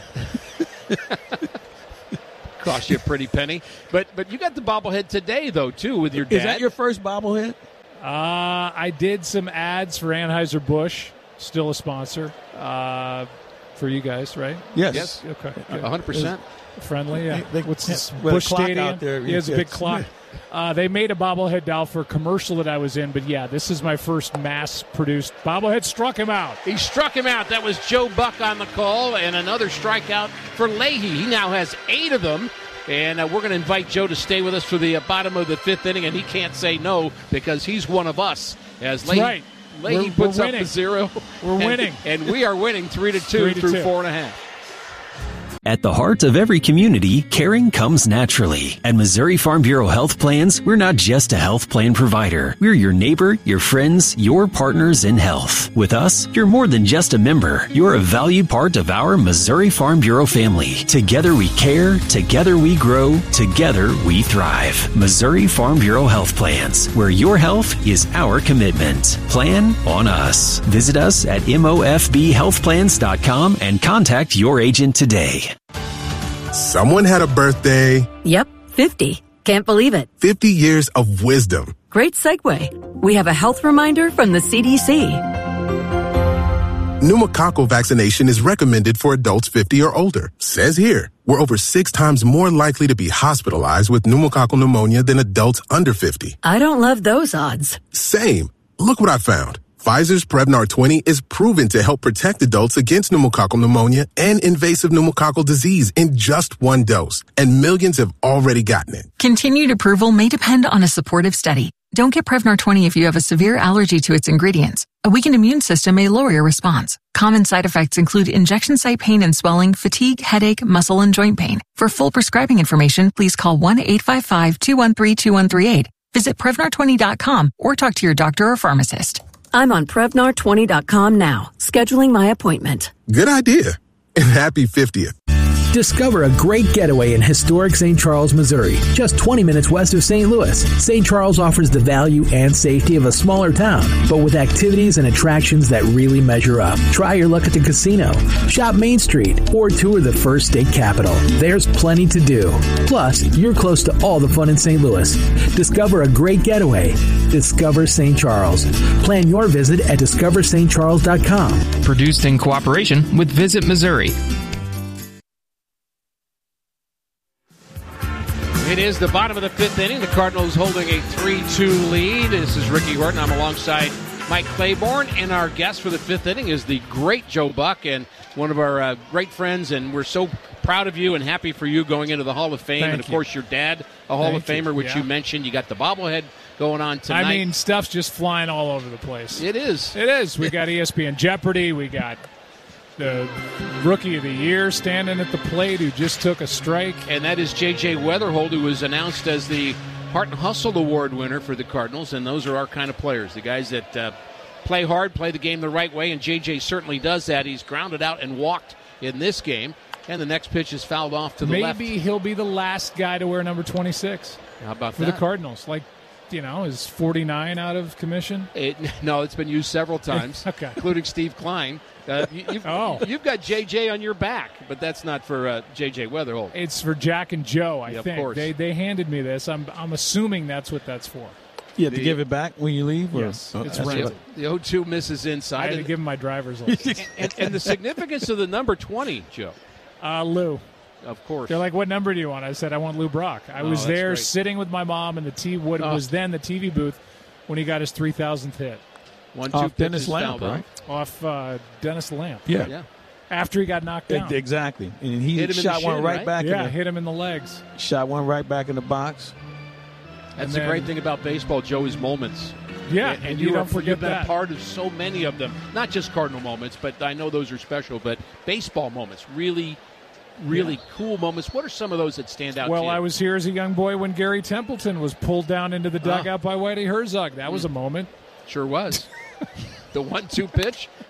[SPEAKER 3] Cost you a pretty penny. But but you got the bobblehead today, though, too, with your dad.
[SPEAKER 1] Is that your first bobblehead?
[SPEAKER 23] Uh, I did some ads for Anheuser-Busch, still a sponsor, uh, for you guys, right?
[SPEAKER 1] Yes.
[SPEAKER 3] Yes.
[SPEAKER 23] Okay.
[SPEAKER 3] one hundred percent.
[SPEAKER 23] Friendly, yeah.
[SPEAKER 1] They-
[SPEAKER 23] What's this?
[SPEAKER 1] with a
[SPEAKER 23] Busch
[SPEAKER 1] clock
[SPEAKER 23] Stadium?
[SPEAKER 1] out there.
[SPEAKER 23] Yeah, there's a big
[SPEAKER 1] Yes.
[SPEAKER 23] clock. Uh, they made a bobblehead doll for a commercial that I was in, but yeah, this is my first mass-produced bobblehead. Struck him out.
[SPEAKER 3] He struck him out. That was Joe Buck on the call, and another strikeout for Leahy. He now has eight of them, and uh, we're going to invite Joe to stay with us for the uh, bottom of the fifth inning, and he can't say no because he's one of us. As
[SPEAKER 23] That's
[SPEAKER 3] Leahy,
[SPEAKER 23] right.
[SPEAKER 3] Leahy
[SPEAKER 23] We're-
[SPEAKER 3] puts
[SPEAKER 23] we're
[SPEAKER 3] up the
[SPEAKER 23] winning.
[SPEAKER 3] zero.
[SPEAKER 23] We're
[SPEAKER 3] and,
[SPEAKER 23] winning.
[SPEAKER 3] And we are winning three to two
[SPEAKER 23] Three to
[SPEAKER 3] through
[SPEAKER 23] two.
[SPEAKER 3] four and a half.
[SPEAKER 4] At the heart of every community, caring comes naturally. At Missouri Farm Bureau Health Plans, we're not just a health plan provider. We're your neighbor, your friends, your partners in health. With us, you're more than just a member. You're a valued part of our Missouri Farm Bureau family. Together we care, together we grow, together we thrive. Missouri Farm Bureau Health Plans, where your health is our commitment. Plan on us. Visit us at M O F B health plans dot com and contact your agent today.
[SPEAKER 5] Someone had a birthday.
[SPEAKER 6] Yep, fifty. Can't believe it.
[SPEAKER 5] fifty years of wisdom.
[SPEAKER 6] Great segue. We have a health reminder from the C D C.
[SPEAKER 5] Pneumococcal vaccination is recommended for adults fifty or older. Says here, we're over six times more likely to be hospitalized with pneumococcal pneumonia than adults under fifty.
[SPEAKER 6] I don't love those odds.
[SPEAKER 5] Same. Look what I found. Pfizer's Prevnar twenty is proven to help protect adults against pneumococcal pneumonia and invasive pneumococcal disease in just one dose. And millions have already gotten it.
[SPEAKER 24] Continued approval may depend on a supportive study. Don't get Prevnar twenty if you have a severe allergy to its ingredients. A weakened immune system may lower your response. Common side effects include injection site pain and swelling, fatigue, headache, muscle, and joint pain. For full prescribing information, please call one eight five five, two one three, two one three eight. Visit Prevnar twenty dot com or talk to your doctor or pharmacist.
[SPEAKER 6] I'm on Prevnar twenty dot com now, scheduling my appointment.
[SPEAKER 5] Good idea. And happy fiftieth.
[SPEAKER 25] Discover a great getaway in historic Saint Charles, Missouri, just twenty minutes west of Saint Louis. Saint Charles offers the value and safety of a smaller town, but with activities and attractions that really measure up. Try your luck at the casino, shop Main Street, or tour the first state capital. There's plenty to do. Plus, you're close to all the fun in Saint Louis. Discover a great getaway. Discover Saint Charles. Plan your visit at discover st charles dot com.
[SPEAKER 26] Produced in cooperation with Visit Missouri.
[SPEAKER 3] It is the bottom of the fifth inning. The Cardinals holding a three two lead. This is Ricky Horton. I'm alongside Mike Claiborne, and our guest for the fifth inning is the great Joe Buck, and one of our uh, great friends, and we're so proud of you and happy for you going into the Hall of Fame.
[SPEAKER 23] Thank
[SPEAKER 3] and, of
[SPEAKER 23] you.
[SPEAKER 3] course, your dad, a Hall
[SPEAKER 23] Thank
[SPEAKER 3] of Famer,
[SPEAKER 23] you.
[SPEAKER 3] which
[SPEAKER 23] Yeah.
[SPEAKER 3] you mentioned. You got the bobblehead going on tonight.
[SPEAKER 23] I mean, stuff's just flying all over the place.
[SPEAKER 3] It is.
[SPEAKER 23] It is. We got E S P N Jeopardy. We got the Rookie of the Year standing at the plate who just took a strike.
[SPEAKER 3] And that is J J Weatherhold, who was announced as the Heart and Hustle Award winner for the Cardinals. And those are our kind of players, the guys that uh, play hard, play the game the right way. And J J certainly does that. He's grounded out and walked in this game. And the next pitch is fouled off to the
[SPEAKER 23] Maybe
[SPEAKER 3] left.
[SPEAKER 23] Maybe he'll be the last guy to wear number twenty-six.
[SPEAKER 3] How about
[SPEAKER 23] for
[SPEAKER 3] that?
[SPEAKER 23] the Cardinals? Like, you know, is forty-nine out of commission?
[SPEAKER 3] It, no, it's been used several times,
[SPEAKER 23] okay.
[SPEAKER 3] including Steve Klein. Uh, you, you've,
[SPEAKER 23] oh.
[SPEAKER 3] you've got J J on your back, but that's not for uh, J J Weatherhold.
[SPEAKER 23] It's for Jack and Joe, I
[SPEAKER 3] yeah,
[SPEAKER 23] think.
[SPEAKER 3] Of course.
[SPEAKER 23] They they handed me this. I'm I'm assuming that's what that's for.
[SPEAKER 1] You have
[SPEAKER 3] The-
[SPEAKER 1] to give it back when you leave? Or?
[SPEAKER 23] Yes,
[SPEAKER 1] Oh,
[SPEAKER 23] it's
[SPEAKER 1] that's
[SPEAKER 23] rented.
[SPEAKER 1] what-
[SPEAKER 3] The oh two misses inside.
[SPEAKER 23] I had to
[SPEAKER 3] and,
[SPEAKER 23] give him my driver's license.
[SPEAKER 3] and, and the significance of the number twenty, Joe.
[SPEAKER 23] Uh, Lou.
[SPEAKER 3] Of course.
[SPEAKER 23] They're like, what number do you want? I said, I want Lou Brock. I
[SPEAKER 3] Oh,
[SPEAKER 23] was
[SPEAKER 3] that's
[SPEAKER 23] there
[SPEAKER 3] great.
[SPEAKER 23] sitting with my mom in the T what
[SPEAKER 3] Oh.
[SPEAKER 23] was then the T V booth when he got his three thousandth hit.
[SPEAKER 3] One, two
[SPEAKER 1] Off Dennis
[SPEAKER 3] pitches
[SPEAKER 1] Lamp,
[SPEAKER 3] fouled
[SPEAKER 1] right?
[SPEAKER 23] Off uh, Dennis Lamp.
[SPEAKER 1] Yeah.
[SPEAKER 3] Yeah.
[SPEAKER 23] After he got knocked down.
[SPEAKER 1] Exactly. And he
[SPEAKER 3] Hit him in
[SPEAKER 1] shot
[SPEAKER 3] the
[SPEAKER 1] one
[SPEAKER 3] shin,
[SPEAKER 1] right,
[SPEAKER 3] right?
[SPEAKER 1] back
[SPEAKER 23] Yeah,
[SPEAKER 1] in the,
[SPEAKER 23] hit him in the legs.
[SPEAKER 1] shot one right back in the box.
[SPEAKER 3] That's
[SPEAKER 23] And
[SPEAKER 3] the
[SPEAKER 23] then-
[SPEAKER 3] great thing about baseball, Joe, is moments.
[SPEAKER 23] Yeah,
[SPEAKER 3] and,
[SPEAKER 23] and
[SPEAKER 3] you,
[SPEAKER 23] you
[SPEAKER 3] are,
[SPEAKER 23] don't forget
[SPEAKER 3] you've been
[SPEAKER 23] that.
[SPEAKER 3] a part of so many of them. Not just Cardinal moments, but I know those are special. But baseball moments, really, really
[SPEAKER 23] Yeah.
[SPEAKER 3] cool moments. What are some of those that stand out?
[SPEAKER 23] Well,
[SPEAKER 3] to you?
[SPEAKER 23] I was here as a young boy when Gary Templeton was pulled down into the dugout by Whitey Herzog. That was a moment.
[SPEAKER 3] Sure was. The one two pitch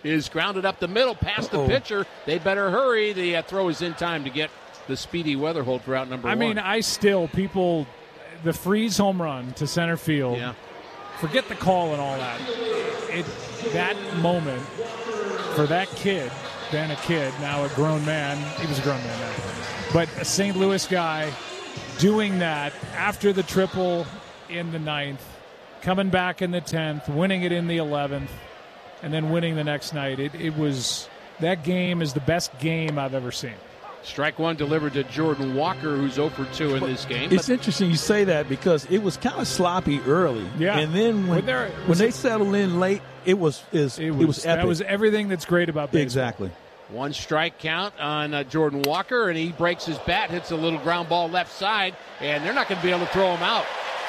[SPEAKER 3] is grounded up the middle past
[SPEAKER 1] Uh-oh.
[SPEAKER 3] the pitcher. They better hurry. The uh, throw is in time to get the speedy Weatherholt for out number
[SPEAKER 23] I
[SPEAKER 3] one.
[SPEAKER 23] mean, I still, people, the Freeze home run to center field,
[SPEAKER 3] yeah.
[SPEAKER 23] forget the call and all that. It That moment for that kid, then a kid, now a grown man, he was a grown man then, but a Saint Louis guy doing that after the triple in the ninth, coming back in the tenth, winning it in the eleventh, and then winning the next night. It, it was, that game is the best game I've ever seen.
[SPEAKER 3] Strike one delivered to Jordan Walker, who's oh for two in this game.
[SPEAKER 1] It's
[SPEAKER 3] but
[SPEAKER 1] interesting you say that because it was kind of sloppy early.
[SPEAKER 23] Yeah.
[SPEAKER 1] And then when,
[SPEAKER 23] When there-
[SPEAKER 1] when they settled in late, it was is
[SPEAKER 23] It
[SPEAKER 1] it
[SPEAKER 23] was,
[SPEAKER 1] was, epic.
[SPEAKER 23] that was everything that's great about baseball.
[SPEAKER 1] Exactly.
[SPEAKER 3] One strike count on uh, Jordan Walker, and he breaks his bat, hits a little ground ball left side, and they're not going to be able to throw him out.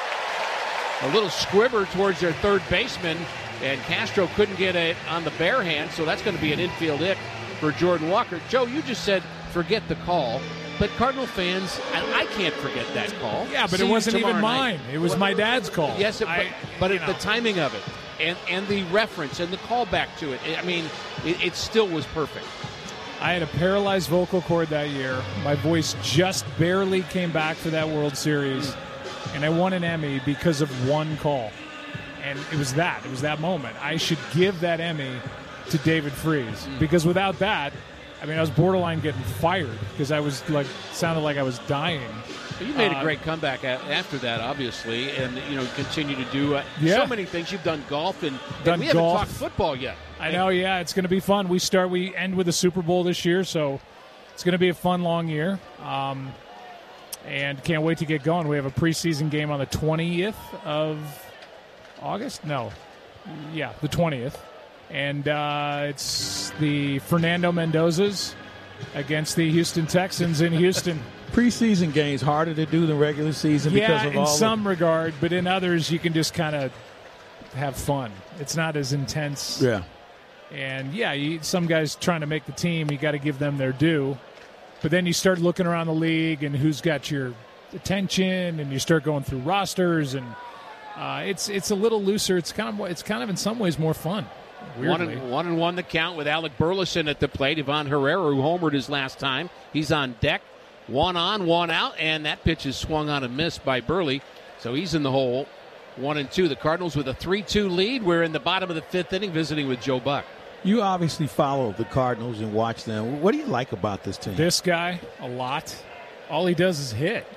[SPEAKER 3] A little squibber towards their third baseman, and Castro couldn't get it on the bare hand, so that's going to be an infield hit for Jordan Walker. Joe, you just said forget the call, but Cardinal fans, I, I can't forget that call.
[SPEAKER 23] Yeah, but
[SPEAKER 3] See
[SPEAKER 23] it
[SPEAKER 3] you
[SPEAKER 23] wasn't even
[SPEAKER 3] tomorrow night.
[SPEAKER 23] mine. It was my dad's call.
[SPEAKER 3] Yes, it,
[SPEAKER 23] I-
[SPEAKER 3] but, but
[SPEAKER 23] you
[SPEAKER 3] it,
[SPEAKER 23] know.
[SPEAKER 3] the timing of it and, and the reference and the callback to it, I mean, it, it still was perfect.
[SPEAKER 23] I had a paralyzed vocal cord that year. My voice just barely came back for that World Series, and I won an Emmy because of one call. And it was that. It was that moment. I should give that Emmy to David Freese because without that, I mean, I was borderline getting fired because I was like, sounded like I was dying.
[SPEAKER 3] You made a
[SPEAKER 23] Uh,
[SPEAKER 3] great comeback a- after that, obviously, and you know continue to do uh,
[SPEAKER 23] Yeah.
[SPEAKER 3] so many things. You've done golf, and,
[SPEAKER 23] Done
[SPEAKER 3] and we haven't
[SPEAKER 23] golf.
[SPEAKER 3] talked football yet.
[SPEAKER 23] I know, yeah, it's going to be fun. We start, we end with the Super Bowl this year, so it's going to be a fun, long year. Um, and can't wait to get going. We have a preseason game on the twentieth of August? No. Yeah, the twentieth. And uh, it's the Fernando Mendozas against the Houston Texans in Houston.
[SPEAKER 1] Preseason games harder to do than regular season
[SPEAKER 23] yeah,
[SPEAKER 1] because of
[SPEAKER 23] in
[SPEAKER 1] all
[SPEAKER 23] some regard, but in others you can just kind of have fun. It's not as intense.
[SPEAKER 1] the, yeah.
[SPEAKER 23] And, yeah, you, some guys trying to make the team, you got to give them their due. But then you start looking around the league and who's got your attention, and you start going through rosters, and uh, it's it's a little looser. It's kind of it's kind of in some ways more fun.
[SPEAKER 3] One
[SPEAKER 23] Weirdly.
[SPEAKER 3] and, one and one the count with Alec Burleson at the plate. Ivan Herrera, who homered his last time, he's on deck. One on, one out, and that pitch is swung on and missed by Burley, so he's in the hole. One and two. The Cardinals with a three two lead. We're in the bottom of the fifth inning, visiting with Joe Buck.
[SPEAKER 1] You obviously follow the Cardinals and watch them. What do you like about this team?
[SPEAKER 23] This guy, a lot. All he does is hit.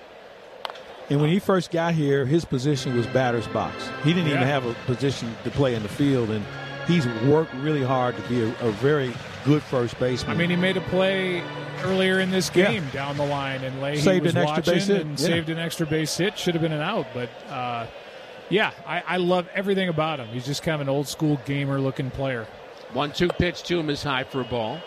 [SPEAKER 1] And when he first got here, his position was batter's box. He didn't even
[SPEAKER 23] Yeah.
[SPEAKER 1] have a position to play in the field, and he's worked really hard to be a, a very good first baseman.
[SPEAKER 23] I mean, he made a play earlier in this game
[SPEAKER 1] Yeah.
[SPEAKER 23] down the line, and Leahy
[SPEAKER 1] Saved
[SPEAKER 23] was
[SPEAKER 1] an extra
[SPEAKER 23] watching
[SPEAKER 1] base hit.
[SPEAKER 23] and
[SPEAKER 1] Yeah.
[SPEAKER 23] saved an extra base hit. Should have been an out, but uh, yeah, I, I love everything about him. He's just kind of an old school gamer looking player.
[SPEAKER 3] One two pitch to him is high for a ball.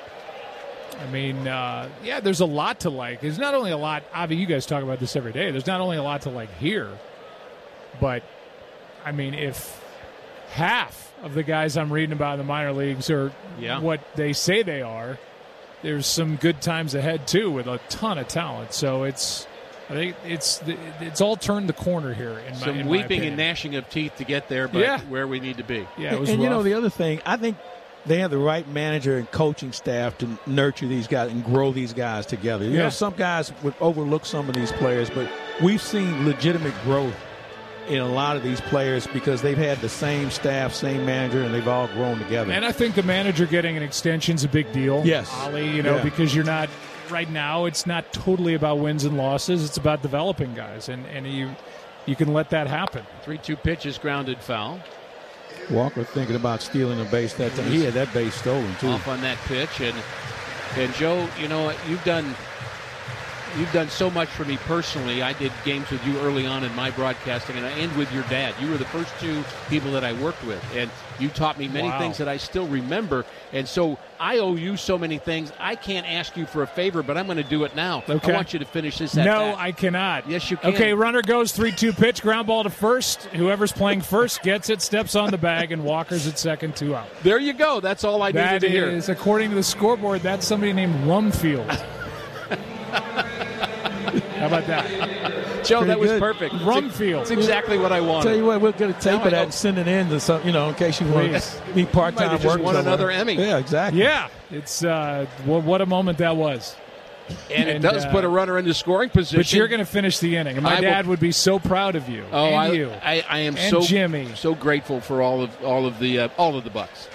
[SPEAKER 23] I mean, uh, yeah, there's a lot to like. There's not only a lot, Avi, you guys talk about this every day. There's not only a lot to like here, but, I mean, if half of the guys I'm reading about in the minor leagues are
[SPEAKER 3] Yeah.
[SPEAKER 23] what they say they are, there's some good times ahead, too, with a ton of talent. So it's, I think it's it's all turned the corner here. In my,
[SPEAKER 3] Some
[SPEAKER 23] in my
[SPEAKER 3] weeping
[SPEAKER 23] opinion.
[SPEAKER 3] and gnashing of teeth to get there, but
[SPEAKER 23] Yeah.
[SPEAKER 3] where we need to be.
[SPEAKER 23] Yeah, it was
[SPEAKER 1] and you know
[SPEAKER 23] rough.
[SPEAKER 1] the other thing, I think they have the right manager and coaching staff to nurture these guys and grow these guys together. You
[SPEAKER 23] Yeah.
[SPEAKER 1] know, some guys would overlook some of these players, but we've seen legitimate growth in a lot of these players because they've had the same staff, same manager, and they've all grown together.
[SPEAKER 23] And I think the manager getting an extension is a big deal.
[SPEAKER 1] Yes.
[SPEAKER 23] Ollie, you know,
[SPEAKER 1] Yeah.
[SPEAKER 23] because you're not right now. It's not totally about wins and losses. It's about developing guys, and and you you can let that happen.
[SPEAKER 3] three two pitches, grounded foul.
[SPEAKER 1] Walker thinking about stealing a base that time. He had that base stolen, too.
[SPEAKER 3] Off on that pitch, and and Joe, you know you've done you've done so much for me personally. I did games with you early on in my broadcasting, and and with your dad. You were the first two people that I worked with, and you taught me many
[SPEAKER 23] Wow.
[SPEAKER 3] things that I still remember. And so I owe you so many things. I can't ask you for a favor, but I'm going to do it now.
[SPEAKER 23] Okay.
[SPEAKER 3] I want you to finish this. At
[SPEAKER 23] No,
[SPEAKER 3] bat.
[SPEAKER 23] I cannot.
[SPEAKER 3] Yes, you can.
[SPEAKER 23] Okay, runner goes three two pitch, ground ball to first. Whoever's playing first gets it, steps on the bag, and Walker's at second, two out.
[SPEAKER 3] There you go. That's all I
[SPEAKER 23] That
[SPEAKER 3] needed to hear.
[SPEAKER 23] is, according to the scoreboard, that's somebody named Rumfield. How about that?
[SPEAKER 3] Joe, that was
[SPEAKER 1] good.
[SPEAKER 3] perfect.
[SPEAKER 23] Rumfield.
[SPEAKER 3] It's exactly what I wanted.
[SPEAKER 1] Tell you what, we'll get a tape
[SPEAKER 3] Now
[SPEAKER 1] of that
[SPEAKER 3] I
[SPEAKER 1] and send it in to some, you know, in case you want to be
[SPEAKER 3] Might
[SPEAKER 1] part-time
[SPEAKER 3] have just
[SPEAKER 1] worker.
[SPEAKER 3] won another
[SPEAKER 1] somewhere.
[SPEAKER 3] Emmy.
[SPEAKER 1] Yeah, exactly.
[SPEAKER 23] Yeah, it's uh, what, what a moment that was.
[SPEAKER 3] And,
[SPEAKER 23] And,
[SPEAKER 3] it does
[SPEAKER 23] uh,
[SPEAKER 3] put a runner into scoring position.
[SPEAKER 23] But you're going to finish the inning, and my
[SPEAKER 3] I
[SPEAKER 23] dad
[SPEAKER 3] will-
[SPEAKER 23] would be so proud of you.
[SPEAKER 3] Oh,
[SPEAKER 23] and
[SPEAKER 3] I,
[SPEAKER 23] you.
[SPEAKER 3] I, I am
[SPEAKER 23] and
[SPEAKER 3] so
[SPEAKER 23] Jimmy.
[SPEAKER 3] so grateful for all of all of the uh, all of the Bucks.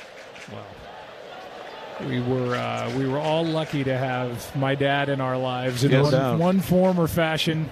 [SPEAKER 23] We were uh, we were all lucky to have my dad in our lives in
[SPEAKER 1] No
[SPEAKER 23] one,
[SPEAKER 1] doubt.
[SPEAKER 23] one form or fashion.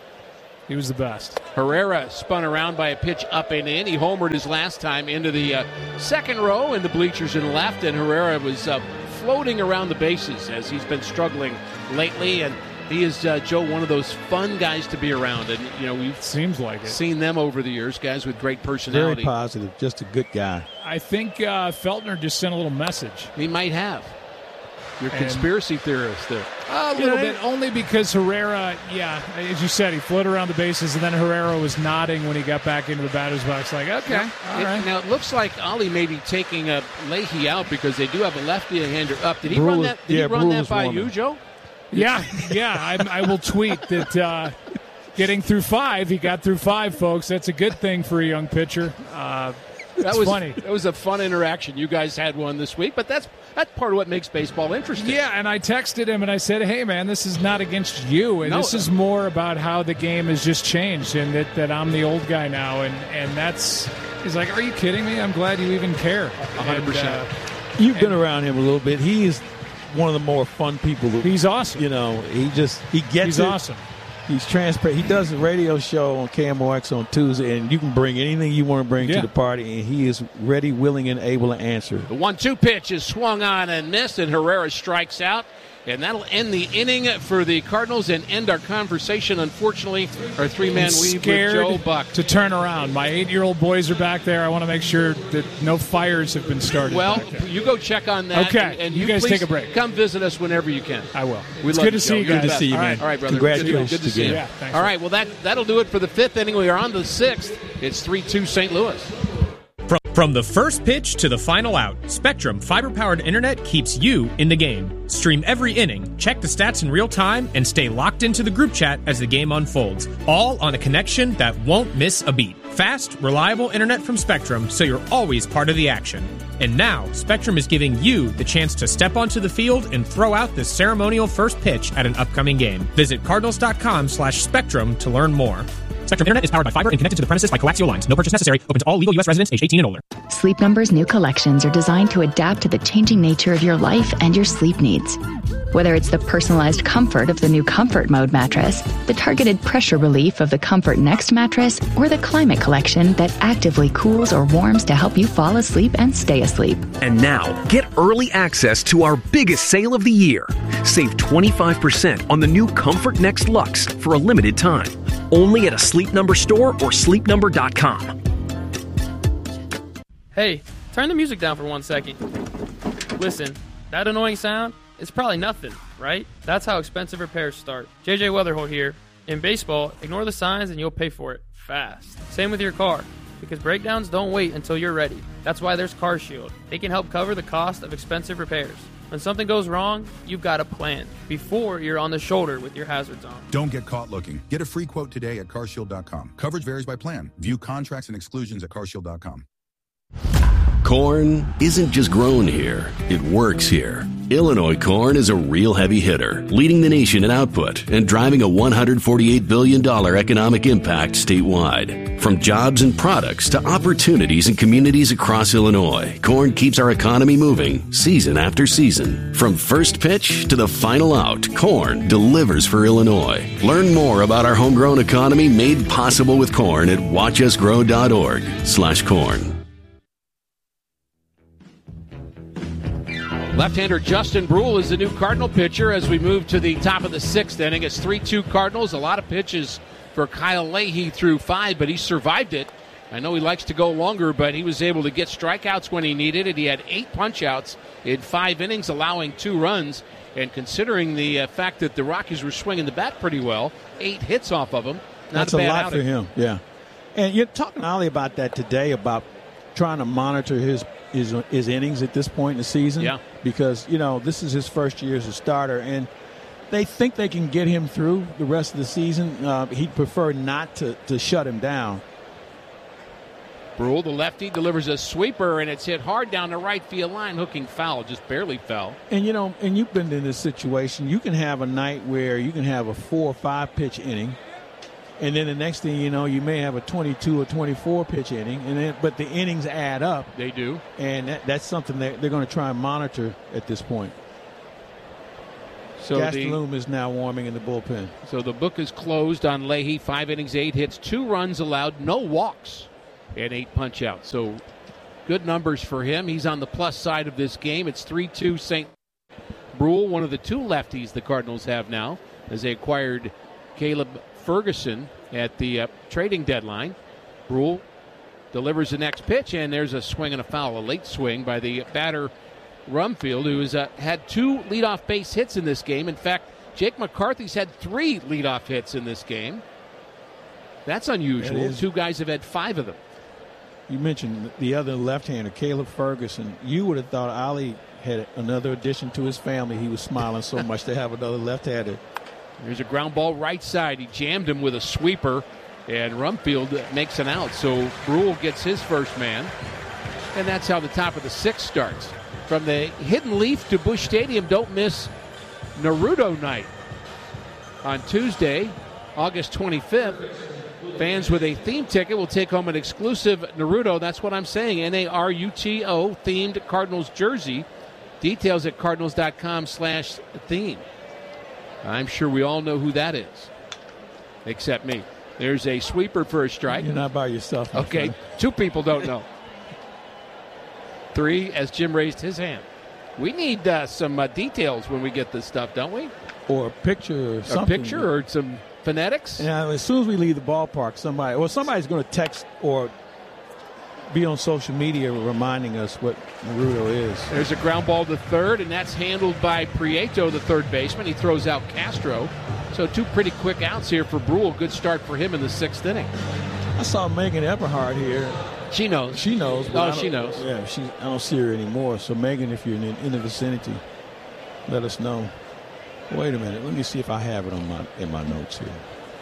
[SPEAKER 23] He was the best.
[SPEAKER 3] Herrera spun around by a pitch up and in. He homered his last time into the uh, second row in the bleachers and left, and Herrera was uh, floating around the bases as he's been struggling lately. And he is, uh, Joe, one of those fun guys to be around. And, you know, we've
[SPEAKER 23] Seems like it.
[SPEAKER 3] seen them over the years, guys with great personality.
[SPEAKER 1] Very positive. Just a good guy.
[SPEAKER 23] I think uh, Feltner just sent a little message.
[SPEAKER 3] He might have. You're a
[SPEAKER 23] And-
[SPEAKER 3] conspiracy theorist there.
[SPEAKER 23] A little bit, only because Herrera, yeah, as you said, he floated around the bases, and then Herrera was nodding when he got back into the batter's box, like, okay,
[SPEAKER 3] Now,
[SPEAKER 23] all
[SPEAKER 3] it,
[SPEAKER 23] right.
[SPEAKER 3] now it looks like Ollie may be taking uh, Leahy out because they do have a lefty-hander up. Did he
[SPEAKER 1] Brule
[SPEAKER 3] run
[SPEAKER 1] is-
[SPEAKER 3] that? Did
[SPEAKER 1] yeah,
[SPEAKER 3] he run
[SPEAKER 1] Brule
[SPEAKER 3] that
[SPEAKER 1] is
[SPEAKER 3] by
[SPEAKER 1] warming.
[SPEAKER 3] you, Joe?
[SPEAKER 23] Yeah, yeah, I, I will tweet that uh, getting through five, he got through five, folks. That's a good thing for a young pitcher. Uh,
[SPEAKER 3] That
[SPEAKER 23] it's
[SPEAKER 3] was
[SPEAKER 23] funny.
[SPEAKER 3] That was a fun interaction. You guys had one this week, but that's that's part of what makes baseball interesting.
[SPEAKER 23] Yeah, and I texted him and I said, hey, man, this is not against you. And
[SPEAKER 3] No.
[SPEAKER 23] this is more about how the game has just changed and that, that I'm the old guy now. And, and that's, he's like, are you kidding me? I'm glad you even care.
[SPEAKER 3] one hundred percent.
[SPEAKER 23] And, uh,
[SPEAKER 1] You've been around him a little bit. He is one of the more fun people. Who,
[SPEAKER 23] He's awesome.
[SPEAKER 1] You know, he just he gets
[SPEAKER 23] He's
[SPEAKER 1] it.
[SPEAKER 23] awesome.
[SPEAKER 1] He's transparent. He does a radio show on K M O X on Tuesday, and you can bring anything you want to bring
[SPEAKER 23] Yeah.
[SPEAKER 1] to the party, and he is ready, willing, and able to answer.
[SPEAKER 3] The one two pitch is swung on and missed, and Herrera strikes out. And that'll end the inning for the Cardinals and end our conversation. Unfortunately, our three-man
[SPEAKER 23] I'm
[SPEAKER 3] weave with
[SPEAKER 23] scared
[SPEAKER 3] Joe Buck.
[SPEAKER 23] to turn around. My eight-year-old boys are back there. I want to make sure that no fires have been started.
[SPEAKER 3] Well,
[SPEAKER 23] back there.
[SPEAKER 3] you go check on that.
[SPEAKER 23] Okay,
[SPEAKER 3] and, and
[SPEAKER 23] you
[SPEAKER 3] you
[SPEAKER 23] guys
[SPEAKER 3] please
[SPEAKER 23] take a break.
[SPEAKER 3] Come visit us whenever you can.
[SPEAKER 23] I will.
[SPEAKER 3] We
[SPEAKER 23] It's
[SPEAKER 3] love
[SPEAKER 23] good
[SPEAKER 3] you,
[SPEAKER 23] to see
[SPEAKER 3] Joe.
[SPEAKER 23] you
[SPEAKER 3] You're
[SPEAKER 23] guys.
[SPEAKER 3] the best.
[SPEAKER 1] see you,
[SPEAKER 3] all right,
[SPEAKER 1] man.
[SPEAKER 3] all right, brother.
[SPEAKER 1] Congratulations
[SPEAKER 3] Good to, good to see you.
[SPEAKER 1] again.
[SPEAKER 23] Yeah, thanks,
[SPEAKER 3] all
[SPEAKER 23] man.
[SPEAKER 3] right, well, that, that'll do it for the fifth inning. We are on the sixth. It's three two Saint Louis.
[SPEAKER 7] From, from the first pitch to the final out, Spectrum fiber-powered internet keeps you in the game. Stream every inning, check the stats in real time, and stay locked into the group chat as the game unfolds. All on a connection that won't miss a beat. Fast, reliable internet from Spectrum, so you're always part of the action. And now, Spectrum is giving you the chance to step onto the field and throw out the ceremonial first pitch at an upcoming game. Visit cardinals.com slash spectrum to learn more. Spectrum Internet is powered by fiber and connected to the premises by coaxial lines. No purchase necessary. Open to all legal U S residents age eighteen and older.
[SPEAKER 8] Sleep Number's new collections are designed to adapt to the changing nature of your life and your sleep needs. Whether it's the personalized comfort of the new Comfort Mode mattress, the targeted pressure relief of the Comfort Next mattress, or the Climate Collection that actively cools or warms to help you fall asleep and stay asleep.
[SPEAKER 9] And now, get early access to our biggest sale of the year. Save twenty-five percent on the new Comfort Next Luxe for a limited time. Only at a Sleep Number store or sleep number dot com.
[SPEAKER 10] Hey, turn the music down for one second. Listen, that annoying sound, it's probably nothing, right? That's how expensive repairs start. J J Weatherholt here. In baseball, ignore the signs and you'll pay for it fast. Same with your car, because breakdowns don't wait until you're ready. That's why there's CarShield. They can help cover the cost of expensive repairs. When something goes wrong, you've got a plan before you're on the shoulder with your hazards on.
[SPEAKER 11] Don't get caught looking. Get a free quote today at car shield dot com. Coverage varies by plan. View contracts and exclusions at car shield dot com.
[SPEAKER 12] Corn isn't just grown here, it works here. Illinois corn is a real heavy hitter, leading the nation in output and driving a one hundred forty-eight billion dollars economic impact statewide. From jobs and products to opportunities in communities across Illinois, corn keeps our economy moving season after season. From first pitch to the final out, corn delivers for Illinois. Learn more about our homegrown economy made possible with corn at watch us grow dot org slash corn.
[SPEAKER 3] Left-hander Justin Brule is the new Cardinal pitcher as we move to the top of the sixth inning. It's three two Cardinals. A lot of pitches for Kyle Leahy through five, but he survived it. I know he likes to go longer, but he was able to get strikeouts when he needed it. He had eight punch-outs in five innings, allowing two runs. And considering the uh, fact that the Rockies were swinging the bat pretty well, eight hits off of him, not
[SPEAKER 1] That's
[SPEAKER 3] a bad
[SPEAKER 1] a lot
[SPEAKER 3] outing.
[SPEAKER 1] for him, yeah. And you're talking, Ollie, about that today, about trying to monitor his his, his innings at this point in the season.
[SPEAKER 3] Yeah.
[SPEAKER 1] Because, you know, this is his first year as a starter. And they think they can get him through the rest of the season. Uh, he'd prefer not to, to shut him down.
[SPEAKER 3] Brule, the lefty, delivers a sweeper, and it's hit hard down the right field line, hooking foul, just barely fell.
[SPEAKER 1] And, you know, and you've been in this situation. You can have a night where you can have a four or five pitch inning, and then the next thing you know, you may have a twenty-two or twenty-four pitch inning, and then but the innings add up.
[SPEAKER 3] They do.
[SPEAKER 1] And that, that's something that they're going to try and monitor at this point.
[SPEAKER 3] So
[SPEAKER 1] Gastelum is now warming in the bullpen.
[SPEAKER 3] So the book is closed on Leahy. Five innings, eight hits, two runs allowed, no walks, and eight punch-outs. So good numbers for him. He's on the plus side of this game. It's three two Saint Brule, one of the two lefties the Cardinals have now, as they acquired Caleb Ferguson at the uh, trading deadline. Brule delivers the next pitch, and there's a swing and a foul, a late swing by the batter Rumfield, who has uh, had two leadoff base hits in this game. In fact, Jake McCarthy's had three leadoff hits in this game. That's unusual. Two guys have had five of them.
[SPEAKER 1] You mentioned the other left-hander, Caleb Ferguson. You would have thought Ali had another addition to his family. He was smiling so much to have another left-hander.
[SPEAKER 3] There's a ground ball right side. He jammed him with a sweeper, and Rumfield makes an out. So Brule gets his first man, and that's how the top of the sixth starts. From the Hidden Leaf to Busch Stadium, don't miss Naruto Night on Tuesday, August twenty-fifth. Fans with a theme ticket will take home an exclusive Naruto, that's what I'm saying, N A R U T O, themed Cardinals jersey. Details at cardinals.com slash theme. I'm sure we all know who that is, except me. There's a sweeper for a strike.
[SPEAKER 1] You're not by yourself.
[SPEAKER 3] Okay,
[SPEAKER 1] friend.
[SPEAKER 3] Two people don't know. Three, as Jim raised his hand. We need uh, some uh, details when we get this stuff, don't we?
[SPEAKER 1] Or a picture or something.
[SPEAKER 3] A picture or some phonetics?
[SPEAKER 1] Yeah, as soon as we leave the ballpark, somebody, or somebody's going to text or be on social media reminding us what Naruto is.
[SPEAKER 3] There's a ground ball to third, and that's handled by Prieto, the third baseman. He throws out Castro. So two pretty quick outs here for Brule. Good start for him in the sixth inning.
[SPEAKER 1] I saw Megan Eberhardt here.
[SPEAKER 3] She knows.
[SPEAKER 1] She knows.
[SPEAKER 3] Oh, she knows.
[SPEAKER 1] Yeah, she, I don't see her anymore. So, Megan, if you're in, in the vicinity, let us know. Wait a minute. Let me see if I have it on my in my notes here.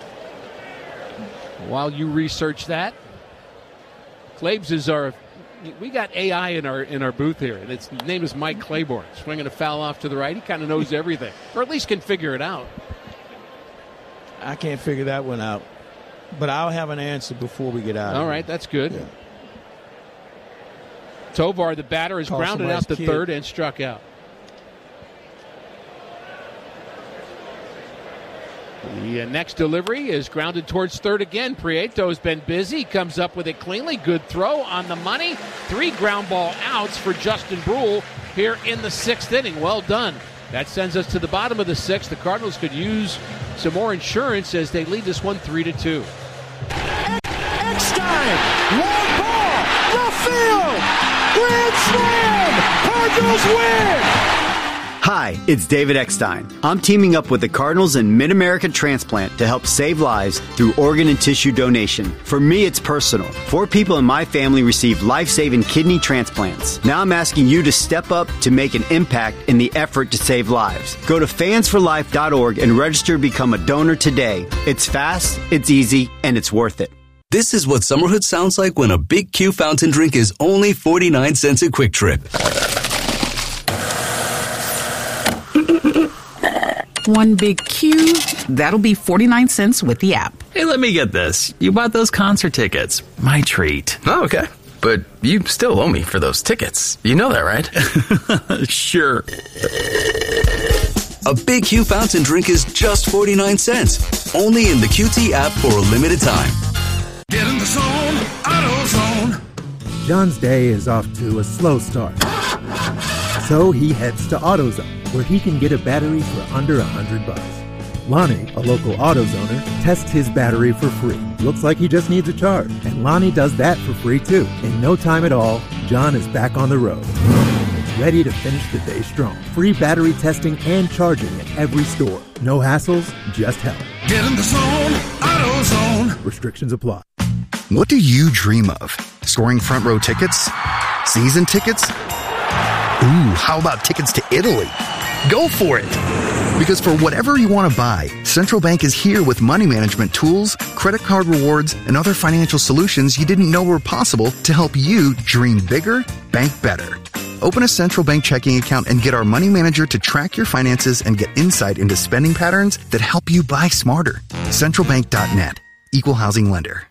[SPEAKER 3] While you research that, Claibs is our. We got A I in our in our booth here, and its name is Mike Claiborne. Swinging a foul off to the right. He kind of knows everything, or at least can figure it out.
[SPEAKER 1] I can't figure that one out, but I'll have an answer before we get out.
[SPEAKER 3] All
[SPEAKER 1] of
[SPEAKER 3] right,
[SPEAKER 1] here.
[SPEAKER 3] That's good.
[SPEAKER 1] Yeah.
[SPEAKER 3] Tovar, the batter, is
[SPEAKER 1] Call
[SPEAKER 3] grounded out to
[SPEAKER 1] kid.
[SPEAKER 3] third and struck out. The next delivery is grounded towards third again. Prieto's been busy. Comes up with it cleanly. Good throw on the money. Three ground ball outs for Justin Brule here in the sixth inning. Well done. That sends us to the bottom of the sixth. The Cardinals could use some more insurance as they lead this one three to two.
[SPEAKER 13] Eckstein, long ball, left field, grand slam, Cardinals win.
[SPEAKER 14] Hi, it's David Eckstein. I'm teaming up with the Cardinals and Mid-America Transplant to help save lives through organ and tissue donation. For me, it's personal. Four people in my family received life-saving kidney transplants. Now I'm asking you to step up to make an impact in the effort to save lives. Go to fans for life dot org and register to become a donor today. It's fast, it's easy, and it's worth it.
[SPEAKER 15] This is what summerhood sounds like when a Big Q fountain drink is only forty-nine cents a Quick Trip.
[SPEAKER 16] One Big Q, that'll be forty-nine cents with the app.
[SPEAKER 17] Hey, let me get this. You bought those concert tickets. My treat.
[SPEAKER 18] Oh, okay. But you still owe me for those tickets. You know that, right?
[SPEAKER 17] Sure.
[SPEAKER 15] A Big Q fountain drink is just forty-nine cents. Only in the Q T app for a limited time.
[SPEAKER 13] Get in the zone, AutoZone.
[SPEAKER 27] John's day is off to a slow start. So he heads to AutoZone, where he can get a battery for under a hundred bucks. Lonnie, a local AutoZoner, tests his battery for free. Looks like he just needs a charge, and Lonnie does that for free too. In no time at all, John is back on the road, ready to finish the day strong. Free battery testing and charging at every store. No hassles, just help.
[SPEAKER 13] Get in the zone, AutoZone.
[SPEAKER 27] Restrictions apply.
[SPEAKER 28] What do you dream of? Scoring front row tickets? Season tickets? Ooh, how about tickets to Italy? Go for it. Because for whatever you want to buy, Central Bank is here with money management tools, credit card rewards, and other financial solutions you didn't know were possible to help you dream bigger, bank better. Open a Central Bank checking account and get our money manager to track your finances and get insight into spending patterns that help you buy smarter. central bank dot net. Equal housing lender.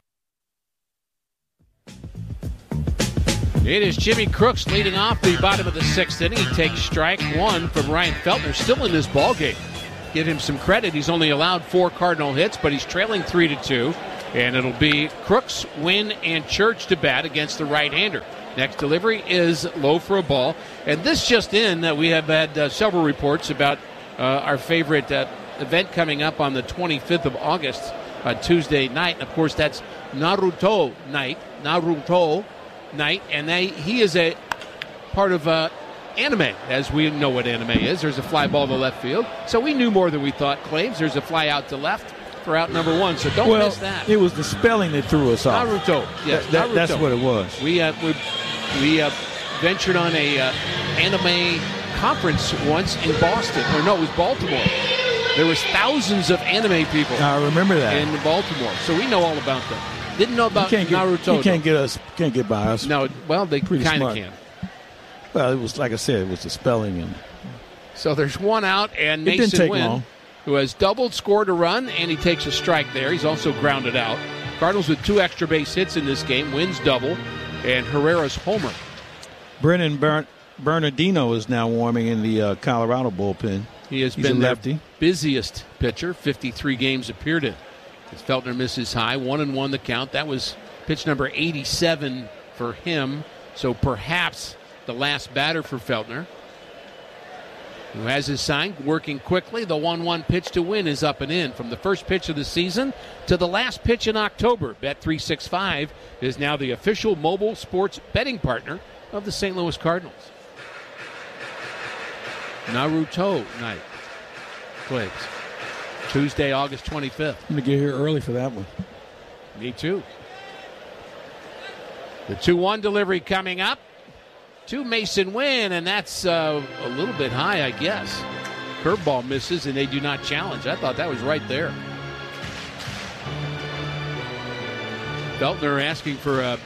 [SPEAKER 3] It is Jimmy Crooks leading off the bottom of the sixth inning. He takes strike one from Ryan Feltner, still in this ballgame. Give him some credit. He's only allowed four Cardinal hits, but he's trailing three to two. And it'll be Crooks, Wynn, and Church to bat against the right-hander. Next delivery is low for a ball. And this just in, uh, we have had uh, several reports about uh, our favorite uh, event coming up on the twenty-fifth of August, uh, Tuesday night. And, of course, that's Naruto night. Naruto night. And they, he is a part of uh, anime, as we know what anime is. There's a fly ball to left field. So we knew more than we thought, Claves. There's a fly out to left for out number one, so don't
[SPEAKER 1] well,
[SPEAKER 3] miss that.
[SPEAKER 1] It was the spelling that threw us off.
[SPEAKER 3] Naruto, yes,
[SPEAKER 1] that, that,
[SPEAKER 3] Naruto.
[SPEAKER 1] That's what it was.
[SPEAKER 3] We uh, we, we uh, ventured on a uh, anime conference once in Boston, or no, it was Baltimore. There was thousands of anime people.
[SPEAKER 1] I remember that
[SPEAKER 3] in Baltimore, so we know all about them. Didn't know about
[SPEAKER 1] you can't
[SPEAKER 3] Naruto.
[SPEAKER 1] Get, you can't get us, can't get by us.
[SPEAKER 3] No, well, they kind of can.
[SPEAKER 1] Well, it was like I said, it was the spelling and.
[SPEAKER 3] So there's one out, and
[SPEAKER 1] it didn't
[SPEAKER 3] Mason
[SPEAKER 1] take
[SPEAKER 3] Wynn,
[SPEAKER 1] long.
[SPEAKER 3] who has doubled, scored a run, and he takes a strike there. He's also grounded out. Cardinals with two extra base hits in this game. Wynn's double, and Herrera's homer.
[SPEAKER 1] Brennan Bern- Bernardino is now warming in the uh, Colorado bullpen.
[SPEAKER 3] He has
[SPEAKER 1] He's
[SPEAKER 3] been
[SPEAKER 1] a
[SPEAKER 3] their
[SPEAKER 1] lefty.
[SPEAKER 3] busiest pitcher. fifty-three games appeared in. As Feltner misses high, one and one the count. That was pitch number eighty-seven for him. So perhaps the last batter for Feltner, who has his sign, working quickly. The one one pitch to Wynn is up and in. From the first pitch of the season to the last pitch in October, Bet three sixty-five is now the official mobile sports betting partner of the Saint Louis Cardinals. Naruto night. Claves. Tuesday, August twenty-fifth.
[SPEAKER 1] I'm going to get here early for that one.
[SPEAKER 3] Me too. The two one delivery coming up to Mason Wynn, and that's uh, a little bit high, I guess. Curveball misses, and they do not challenge. I thought that was right there. Feltner asking for a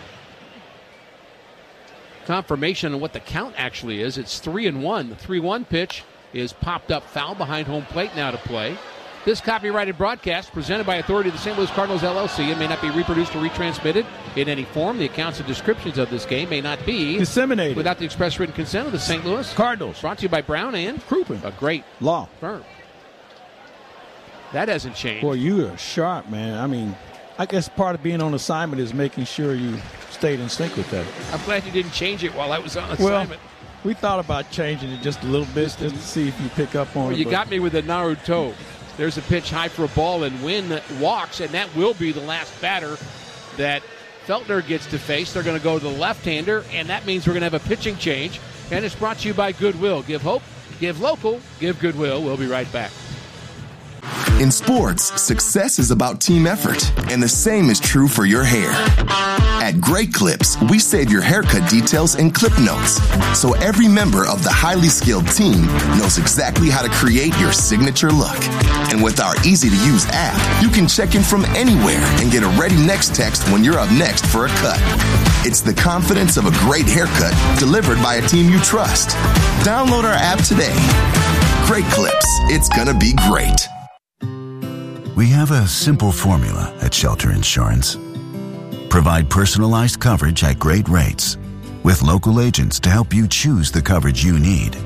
[SPEAKER 3] confirmation on what the count actually is. It's three and one. The three one pitch is popped up foul behind home plate now to play. This copyrighted broadcast presented by authority of the Saint Louis Cardinals, L L C. It may not be reproduced or retransmitted in any form. The accounts and descriptions of this game may not be
[SPEAKER 1] disseminated
[SPEAKER 3] without the express written consent of the Saint Louis
[SPEAKER 1] Cardinals.
[SPEAKER 3] Brought to you by Brown and
[SPEAKER 1] Crouppen,
[SPEAKER 3] a great
[SPEAKER 1] law
[SPEAKER 3] firm. That hasn't changed.
[SPEAKER 1] Boy, you are sharp, man. I mean, I guess part of being on assignment is making sure you stayed in sync with that.
[SPEAKER 3] I'm glad you didn't change it while I was on
[SPEAKER 1] well,
[SPEAKER 3] assignment.
[SPEAKER 1] We thought about changing it just a little bit just to see if you pick up on
[SPEAKER 3] well,
[SPEAKER 1] it.
[SPEAKER 3] You got me with the Naruto. There's a pitch high for a ball, and Wynn walks, and that will be the last batter that Feltner gets to face. They're going to go to the left-hander, and that means we're going to have a pitching change. And it's brought to you by Goodwill. Give hope, give local, give Goodwill. We'll be right back.
[SPEAKER 2] In sports, success is about team effort, and the same is true for your hair. At Great Clips, we save your haircut details in clip notes, so every member of the highly skilled team knows exactly how to create your signature look. And with our easy-to-use app, you can check in from anywhere and get a ready next text when you're up next for a cut. It's the confidence of a great haircut delivered by a team you trust. Download our app today. Great Clips. It's gonna be great.
[SPEAKER 4] We have a simple formula at Shelter Insurance. Provide personalized coverage at great rates with local agents to help you choose the coverage you need.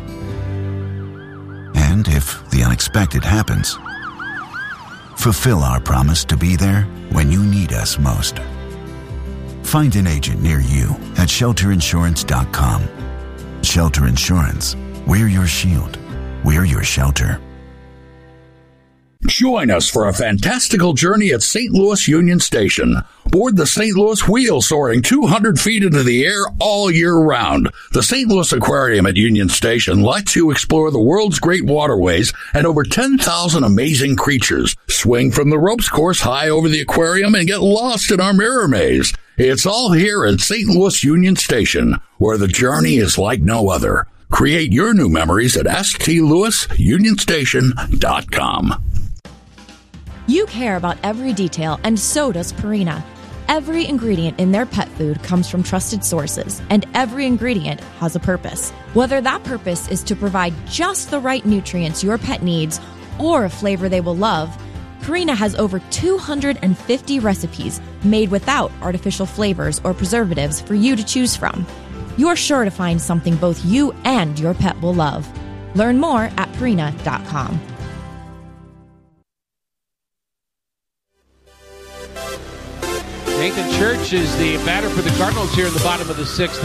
[SPEAKER 4] And if the unexpected happens, fulfill our promise to be there when you need us most. Find an agent near you at shelter insurance dot com. Shelter Insurance. We're your shield. We're your shelter.
[SPEAKER 6] Join us for a fantastical journey at Saint Louis Union Station. Board the Saint Louis Wheel, soaring two hundred feet into the air all year round. The Saint Louis Aquarium at Union Station lets you explore the world's great waterways and over ten thousand amazing creatures. Swing from the ropes course high over the aquarium and get lost in our mirror maze. It's all here at Saint Louis Union Station, where the journey is like no other. Create your new memories at S T Lewis Union Station dot com.
[SPEAKER 5] You care about every detail, and so does Purina. Every ingredient in their pet food comes from trusted sources, and every ingredient has a purpose. Whether that purpose is to provide just the right nutrients your pet needs or a flavor they will love, Purina has over two hundred fifty recipes made without artificial flavors or preservatives for you to choose from. You're sure to find something both you and your pet will love. Learn more at Purina dot com.
[SPEAKER 3] Nathan Church is the batter for the Cardinals here in the bottom of the sixth.